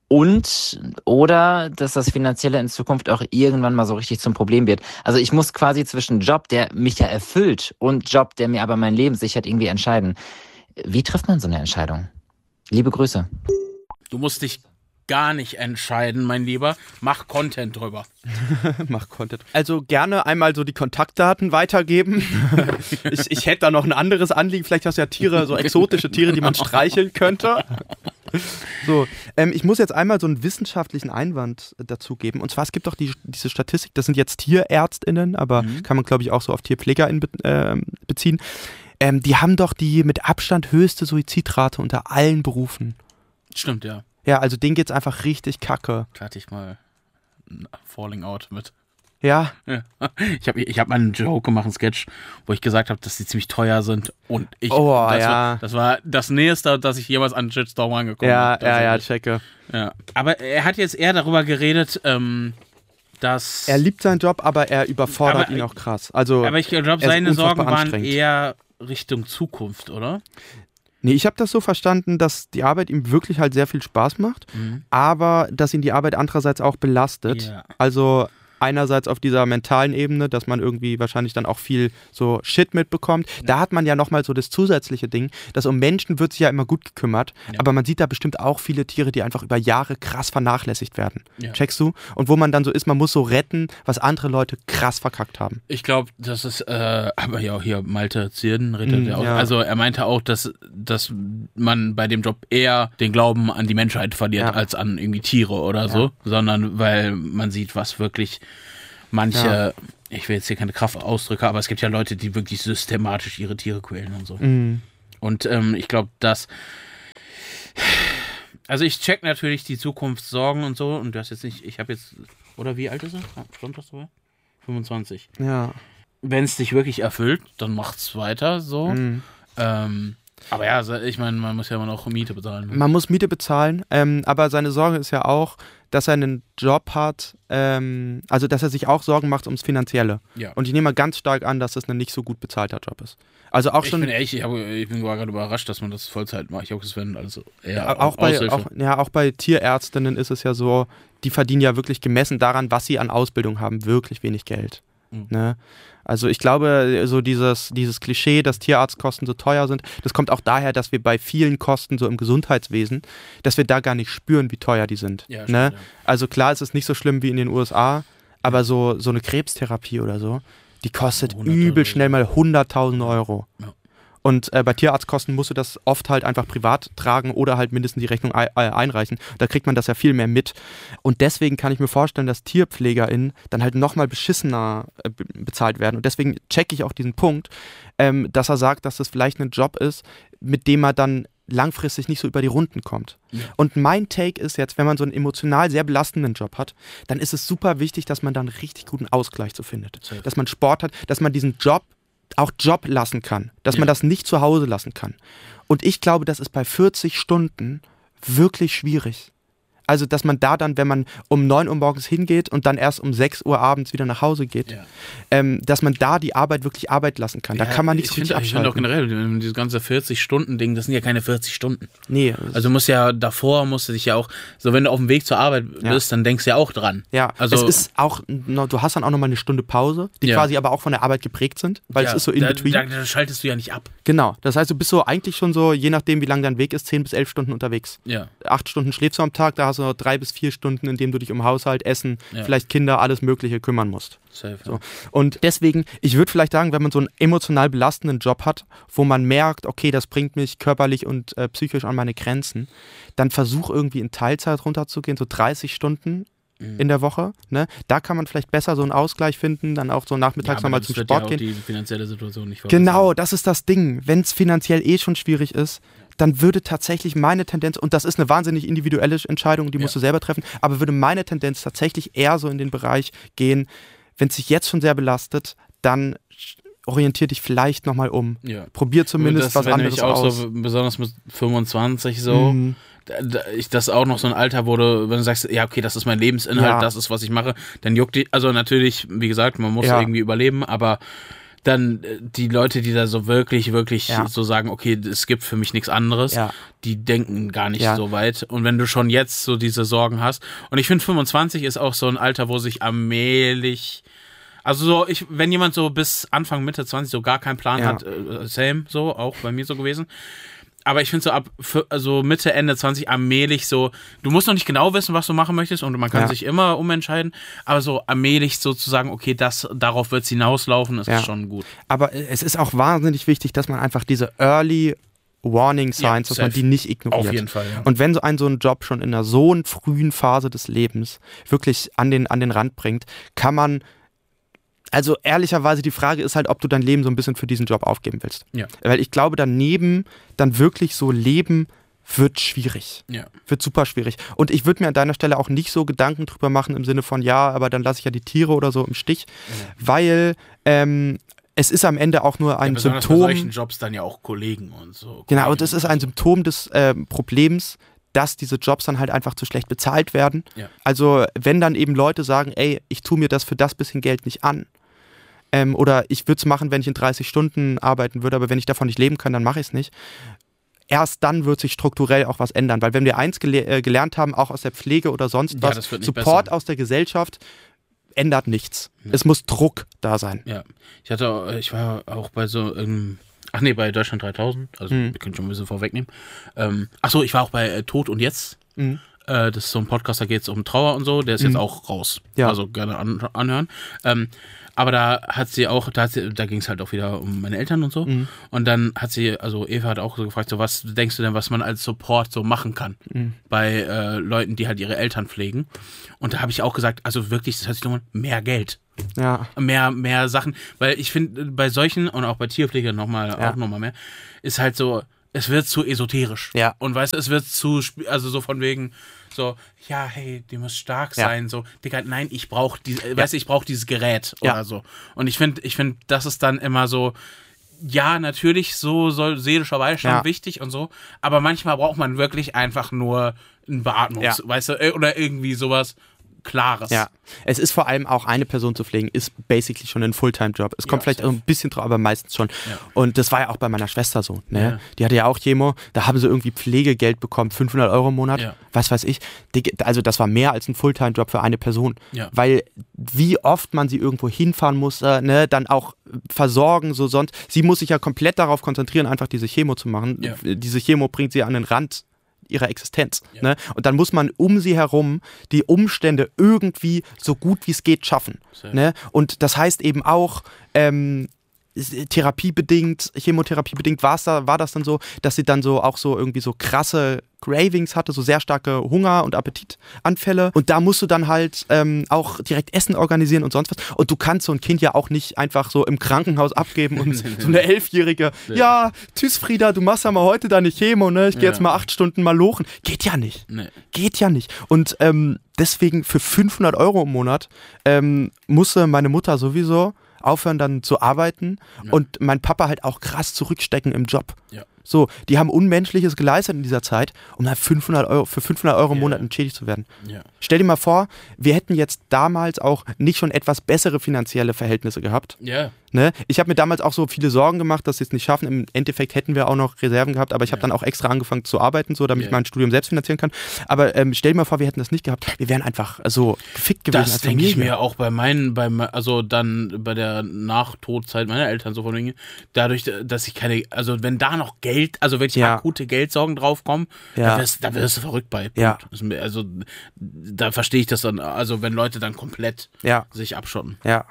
Und oder dass das Finanzielle in Zukunft auch irgendwann mal so richtig zum Problem wird. Also ich muss quasi zwischen Job, der mich ja erfüllt, und Job, der mir aber mein Leben sichert, irgendwie entscheiden. Wie trifft man so eine Entscheidung? Liebe Grüße. Du musst dich gar nicht entscheiden, mein Lieber. Mach Content drüber. Mach Content. Also gerne einmal so die Kontaktdaten weitergeben. ich, ich hätte da noch ein anderes Anliegen. Vielleicht hast du ja Tiere, so exotische Tiere, die man streicheln könnte. So, ähm, ich muss jetzt einmal so einen wissenschaftlichen Einwand äh, dazu geben. Und zwar, es gibt doch die, diese Statistik, das sind jetzt TierärztInnen, aber Mhm. kann man, glaube ich, auch so auf TierpflegerInnen be äh, beziehen. Ähm, die haben doch die mit Abstand höchste Suizidrate unter allen Berufen. Stimmt, ja. Ja, also denen geht's einfach richtig kacke. Da hatte ich mal ein Falling Out mit. Ja, Ja. Ich habe ich hab mal einen Joke gemacht, einen Sketch, wo ich gesagt habe, dass die ziemlich teuer sind. Und ich, Oh, das, ja. war, das war das Nächste, dass ich jemals an Shitstorm angekommen ja, bin. ja, ja, tatsächlich. checke. Ja. Aber er hat jetzt eher darüber geredet, ähm, dass... Er liebt seinen Job, aber er überfordert aber, ihn auch krass. Also, aber ich glaube, seine Sorgen waren eher Richtung Zukunft, oder? Nee, ich habe das so verstanden, dass die Arbeit ihm wirklich halt sehr viel Spaß macht, mhm. aber dass ihn die Arbeit andererseits auch belastet. Ja. Also einerseits auf dieser mentalen Ebene, dass man irgendwie wahrscheinlich dann auch viel so Shit mitbekommt. Ja. Da hat man ja nochmal so das zusätzliche Ding, dass um Menschen wird sich ja immer gut gekümmert, ja. aber man sieht da bestimmt auch viele Tiere, die einfach über Jahre krass vernachlässigt werden. Ja. Checkst du? Und wo man dann so ist, man muss so retten, was andere Leute krass verkackt haben. Ich glaube, das ist, äh, aber ja auch hier Malte Zierden redet mm, ja auch. Ja. Also er meinte auch, dass, dass man bei dem Job eher den Glauben an die Menschheit verliert, ja. als an irgendwie Tiere oder ja. so, sondern weil man sieht, was wirklich manche, ja. ich will jetzt hier keine Kraftausdrücke, aber es gibt ja Leute, die wirklich systematisch ihre Tiere quälen und so. Mm. Und ähm, ich glaube, dass also ich check natürlich die Zukunftssorgen und so und du hast jetzt nicht, ich habe jetzt, oder wie alt ist er? Stimmt das so? fünfundzwanzig. Ja. Wenn es dich wirklich erfüllt, dann macht's weiter so. Mm. Ähm, aber ja, ich meine, man muss ja immer noch Miete bezahlen. Man muss Miete bezahlen, ähm, aber seine Sorge ist ja auch, dass er einen Job hat, ähm, also dass er sich auch Sorgen macht ums Finanzielle. Ja. Und ich nehme mal ganz stark an, dass das ein nicht so gut bezahlter Job ist. Also auch ich schon. Bin echt, ich, hab, ich bin gerade überrascht, dass man das Vollzeit macht. Ich auch das werden also eher ja, auch, bei, auch, ja, auch bei Tierärztinnen ist es ja so, die verdienen ja wirklich gemessen daran, was sie an Ausbildung haben, wirklich wenig Geld. Mhm. Ne? Also ich glaube, so dieses, dieses Klischee, dass Tierarztkosten so teuer sind, das kommt auch daher, dass wir bei vielen Kosten so im Gesundheitswesen, dass wir da gar nicht spüren, wie teuer die sind. Ja, ne? Stimmt, ja. Also klar ist es nicht so schlimm wie in den U S A, aber so, so eine Krebstherapie oder so, die kostet übel schnell mal hunderttausend Euro. Ja. Und äh, bei Tierarztkosten musst du das oft halt einfach privat tragen oder halt mindestens die Rechnung ei- einreichen. Da kriegt man das ja viel mehr mit. Und deswegen kann ich mir vorstellen, dass TierpflegerInnen dann halt nochmal beschissener äh, bezahlt werden. Und deswegen checke ich auch diesen Punkt, ähm, dass er sagt, dass das vielleicht ein Job ist, mit dem er dann langfristig nicht so über die Runden kommt. Ja. Und mein Take ist jetzt, wenn man so einen emotional sehr belastenden Job hat, dann ist es super wichtig, dass man da einen richtig guten Ausgleich zu findet. Safe. Dass man Sport hat, dass man diesen Job auch Job lassen kann, dass ja. man das nicht zu Hause lassen kann. Und ich glaube, das ist bei vierzig Stunden wirklich schwierig. Also, dass man da dann, wenn man um neun Uhr morgens hingeht und dann erst um sechs Uhr abends wieder nach Hause geht, ja. ähm, dass man da die Arbeit wirklich Arbeit lassen kann. Da ja, kann man nichts richtig abschalten. Ich finde auch generell, dieses ganze vierzig-Stunden-Ding, das sind ja keine vierzig Stunden. Nee. Also, du musst ja davor, musst du dich ja auch, so wenn du auf dem Weg zur Arbeit bist, ja. dann denkst du ja auch dran. Ja, also, es ist auch, du hast dann auch nochmal eine Stunde Pause, die ja. quasi aber auch von der Arbeit geprägt sind, weil ja, es ist so in da, between. Da, da schaltest du ja nicht ab. Genau, das heißt, du bist so eigentlich schon so, je nachdem, wie lang dein Weg ist, zehn bis elf Stunden unterwegs. Ja. Acht Stunden schläfst du am Tag, da hast du noch drei bis vier Stunden, in denen du dich um Haushalt, Essen, ja. vielleicht Kinder, alles Mögliche kümmern musst. Safe, so. Und deswegen, ich würde vielleicht sagen, wenn man so einen emotional belastenden Job hat, wo man merkt, okay, das bringt mich körperlich und äh, psychisch an meine Grenzen, dann versuch irgendwie in Teilzeit runterzugehen, so dreißig Stunden mhm. in der Woche. Ne? Da kann man vielleicht besser so einen Ausgleich finden, dann auch so nachmittags ja, nochmal zum Sport ja auch gehen. Die finanzielle Situation nicht genau, das ist das Ding. Wenn es finanziell eh schon schwierig ist, dann würde tatsächlich meine Tendenz, und das ist eine wahnsinnig individuelle Entscheidung, die musst ja. du selber treffen, aber würde meine Tendenz tatsächlich eher so in den Bereich gehen, wenn es sich jetzt schon sehr belastet, dann orientier dich vielleicht nochmal um. Ja. Probier zumindest das, was anderes auch aus. So, besonders mit fünfundzwanzig so, mhm. ich, das auch noch so ein Alter wurde, wenn du sagst, ja okay, das ist mein Lebensinhalt, ja. das ist, was ich mache, dann juckt die, also natürlich, wie gesagt, man muss ja. irgendwie überleben, aber dann die Leute, die da so wirklich, wirklich ja. so sagen, okay, es gibt für mich nichts anderes, ja. die denken gar nicht ja. so weit. Und wenn du schon jetzt so diese Sorgen hast, und ich finde fünfundzwanzig ist auch so ein Alter, wo sich allmählich, also so, ich, wenn jemand so bis Anfang, Mitte zwanzig so gar keinen Plan ja. hat, äh, same, so, auch bei mir so gewesen. Aber ich finde so ab also Mitte, Ende zwanzig allmählich so, du musst noch nicht genau wissen, was du machen möchtest und man kann ja. sich immer umentscheiden, aber so allmählich sozusagen, okay, das, darauf wird es hinauslaufen, ist ja. schon gut. Aber es ist auch wahnsinnig wichtig, dass man einfach diese Early Warning Signs, ja, dass man die nicht ignoriert. Auf jeden Fall, ja. Und wenn so ein so ein Job schon in einer so frühen Phase des Lebens wirklich an den, an den Rand bringt, kann man Also ehrlicherweise, die Frage ist halt, ob du dein Leben so ein bisschen für diesen Job aufgeben willst. Ja. Weil ich glaube, daneben dann wirklich so leben wird schwierig. Ja. Wird super schwierig. Und ich würde mir an deiner Stelle auch nicht so Gedanken drüber machen im Sinne von, ja, aber dann lasse ich ja die Tiere oder so im Stich. Ja. Weil ähm, es ist am Ende auch nur ein ja, Symptom. Bei solchen Jobs dann ja auch Kollegen und so. Genau, und es ist ein Symptom des äh, Problems, dass diese Jobs dann halt einfach zu schlecht bezahlt werden. Ja. Also wenn dann eben Leute sagen, ey, ich tue mir das für das bisschen Geld nicht an. Ähm, oder ich würde es machen, wenn ich in dreißig Stunden arbeiten würde, aber wenn ich davon nicht leben kann, dann mache ich es nicht. Erst dann wird sich strukturell auch was ändern. Weil wenn wir eins gele- äh, gelernt haben, auch aus der Pflege oder sonst was, ja, Support besser. aus der Gesellschaft ändert nichts. Ja. Es muss Druck da sein. Ja, ich hatte, ich war auch bei so ähm, ach nee, bei Deutschland dreitausend, also Mhm. wir können schon ein bisschen vorwegnehmen. Ähm, ach so, ich war auch bei äh, Tod und Jetzt. Mhm. Äh, das ist so ein Podcast, da geht es um Trauer und so, der ist Mhm. jetzt auch raus. Ja. Also gerne an, anhören. Ähm, aber da hat sie auch, da, hat sie, da ging es halt auch wieder um meine Eltern und so. Mhm. Und dann hat sie, also Eva hat auch so gefragt, so was denkst du denn, was man als Support so machen kann Mhm. bei äh, Leuten, die halt ihre Eltern pflegen. Und da habe ich auch gesagt, also wirklich, das hört sich nur an, mehr Geld. Ja. Mehr, mehr Sachen, weil ich finde, bei solchen und auch bei Tierpflege nochmal, Ja. auch nochmal mehr, ist halt so, es wird zu esoterisch. Ja. Und weißt du, es wird zu, sp- also so von wegen, so, ja, hey, die muss stark Ja. sein, so, Digga, nein, ich brauche die, äh, weißt du, ich brauche dieses Gerät Ja. oder so. Und ich finde, ich finde, das ist dann immer so, ja, natürlich, so soll seelischer Beistand Ja. wichtig und so, aber manchmal braucht man wirklich einfach nur ein Beatmungs, Ja. weißt du, äh, oder irgendwie sowas Klares. Ja, es ist vor allem auch eine Person zu pflegen, ist basically schon ein Fulltime-Job. Es kommt Ja, vielleicht safe. auch ein bisschen drauf, aber meistens schon. Ja. Und das war ja auch bei meiner Schwester so. Ne? Ja. Die hatte ja auch Chemo, da haben sie irgendwie Pflegegeld bekommen, fünfhundert Euro im Monat, Ja. was weiß ich. Die- Also das war mehr als ein Fulltime-Job für eine Person. Ja. Weil wie oft man sie irgendwo hinfahren muss, äh, ne? Dann auch versorgen, so sonst. Sie muss sich ja komplett darauf konzentrieren, einfach diese Chemo zu machen. Ja. Diese Chemo bringt sie an den Rand ihrer Existenz. Ja. Ne? Und dann muss man um sie herum die Umstände irgendwie so gut wie es geht schaffen. Safe. Ne? Und das heißt eben auch, ähm, therapiebedingt, chemotherapiebedingt war's da, war das dann so, dass sie dann so auch so irgendwie so krasse Cravings hatte, so sehr starke Hunger- und Appetitanfälle. Und da musst du dann halt ähm, auch direkt Essen organisieren und sonst was. Und du kannst so ein Kind ja auch nicht einfach so im Krankenhaus abgeben und so eine Elfjährige, ja, tschüss Frieda, du machst ja mal heute deine Chemo, ne? Ich gehe Ja. jetzt mal acht Stunden mal lochen. Geht ja nicht. Nee. Geht ja nicht. Und ähm, deswegen für fünfhundert Euro im Monat ähm, musste meine Mutter sowieso aufhören dann zu arbeiten Ja. und mein Papa halt auch krass zurückstecken im Job. Ja. So, die haben Unmenschliches geleistet in dieser Zeit, um dann fünfhundert Euro, für fünfhundert Euro im Ja. Monat entschädigt zu werden. Ja. Stell dir mal vor, wir hätten jetzt damals auch nicht schon etwas bessere finanzielle Verhältnisse gehabt. Ja. Ne? Ich habe mir damals auch so viele Sorgen gemacht, dass sie es nicht schaffen. Im Endeffekt hätten wir auch noch Reserven gehabt, aber ich habe Ja. dann auch extra angefangen zu arbeiten, so damit Ja. ich mein Studium selbst finanzieren kann. Aber ähm, stell dir mal vor, wir hätten das nicht gehabt. Wir wären einfach so gefickt gewesen Das als denke ich Familie. mir auch bei meinen, bei, me- also dann bei der Nachtodzeit meiner Eltern so von Dingen, dadurch, dass ich keine, also wenn da noch Geld, also welche Ja. akute Geldsorgen draufkommen, Ja. da, wirst, da wirst du verrückt bei. Punkt. Ja. Das ist mir- Also da verstehe ich das dann, also wenn Leute dann komplett Ja, sich abschotten. ja.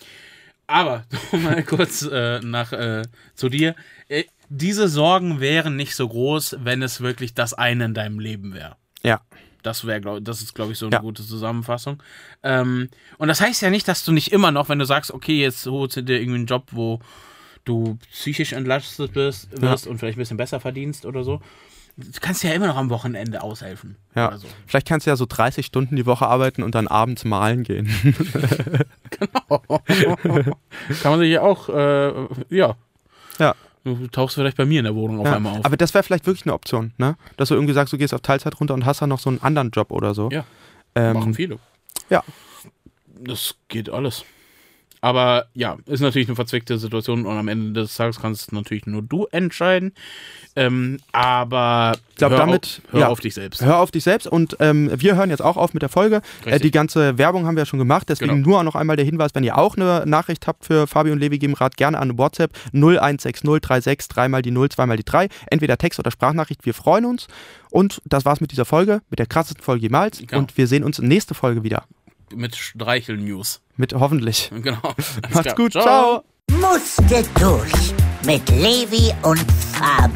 Aber mal kurz äh, nach äh, zu dir. Äh, diese Sorgen wären nicht so groß, wenn es wirklich das eine in deinem Leben wäre. Ja. Das wäre, glaub, das ist, glaube ich, so eine Ja. gute Zusammenfassung. Ähm, und das heißt ja nicht, dass du nicht immer noch, wenn du sagst, okay, jetzt holst du dir irgendwie einen Job, wo du psychisch entlastet bist, wirst und vielleicht ein bisschen besser verdienst oder so. Du kannst ja immer noch am Wochenende aushelfen. Ja. Oder so. Vielleicht kannst du ja so dreißig Stunden die Woche arbeiten und dann abends malen gehen. Kann man sich ja auch, äh, ja. Ja. Du tauchst vielleicht bei mir in der Wohnung auf Ja, einmal auf. aber das wäre vielleicht wirklich eine Option, ne? Dass du irgendwie sagst, du gehst auf Teilzeit runter und hast dann noch so einen anderen Job oder so. Ja. Ähm, Machen viele. Ja. Das geht alles. Aber ja, ist natürlich eine verzwickte Situation und am Ende des Tages kannst natürlich nur du entscheiden. Ähm, aber Ich glaube, hör, damit auf, hör ja, auf dich selbst. Hör auf dich selbst und ähm, wir hören jetzt auch auf mit der Folge. Äh, Richtig. die ganze Werbung haben wir ja schon gemacht, deswegen Genau. nur noch einmal der Hinweis, wenn ihr auch eine Nachricht habt für Fabi und Levi, geben Rat gerne an WhatsApp null eins sechs null drei sechs drei mal die null, zwei mal die drei. Entweder Text oder Sprachnachricht, wir freuen uns. Und das war's mit dieser Folge, mit der krassesten Folge jemals. Genau. Und wir sehen uns nächste Folge wieder. Mit Streichel-News. Mit hoffentlich. Genau. Alles Macht's klar. gut, ciao. Musste durch mit Levi und Fabi.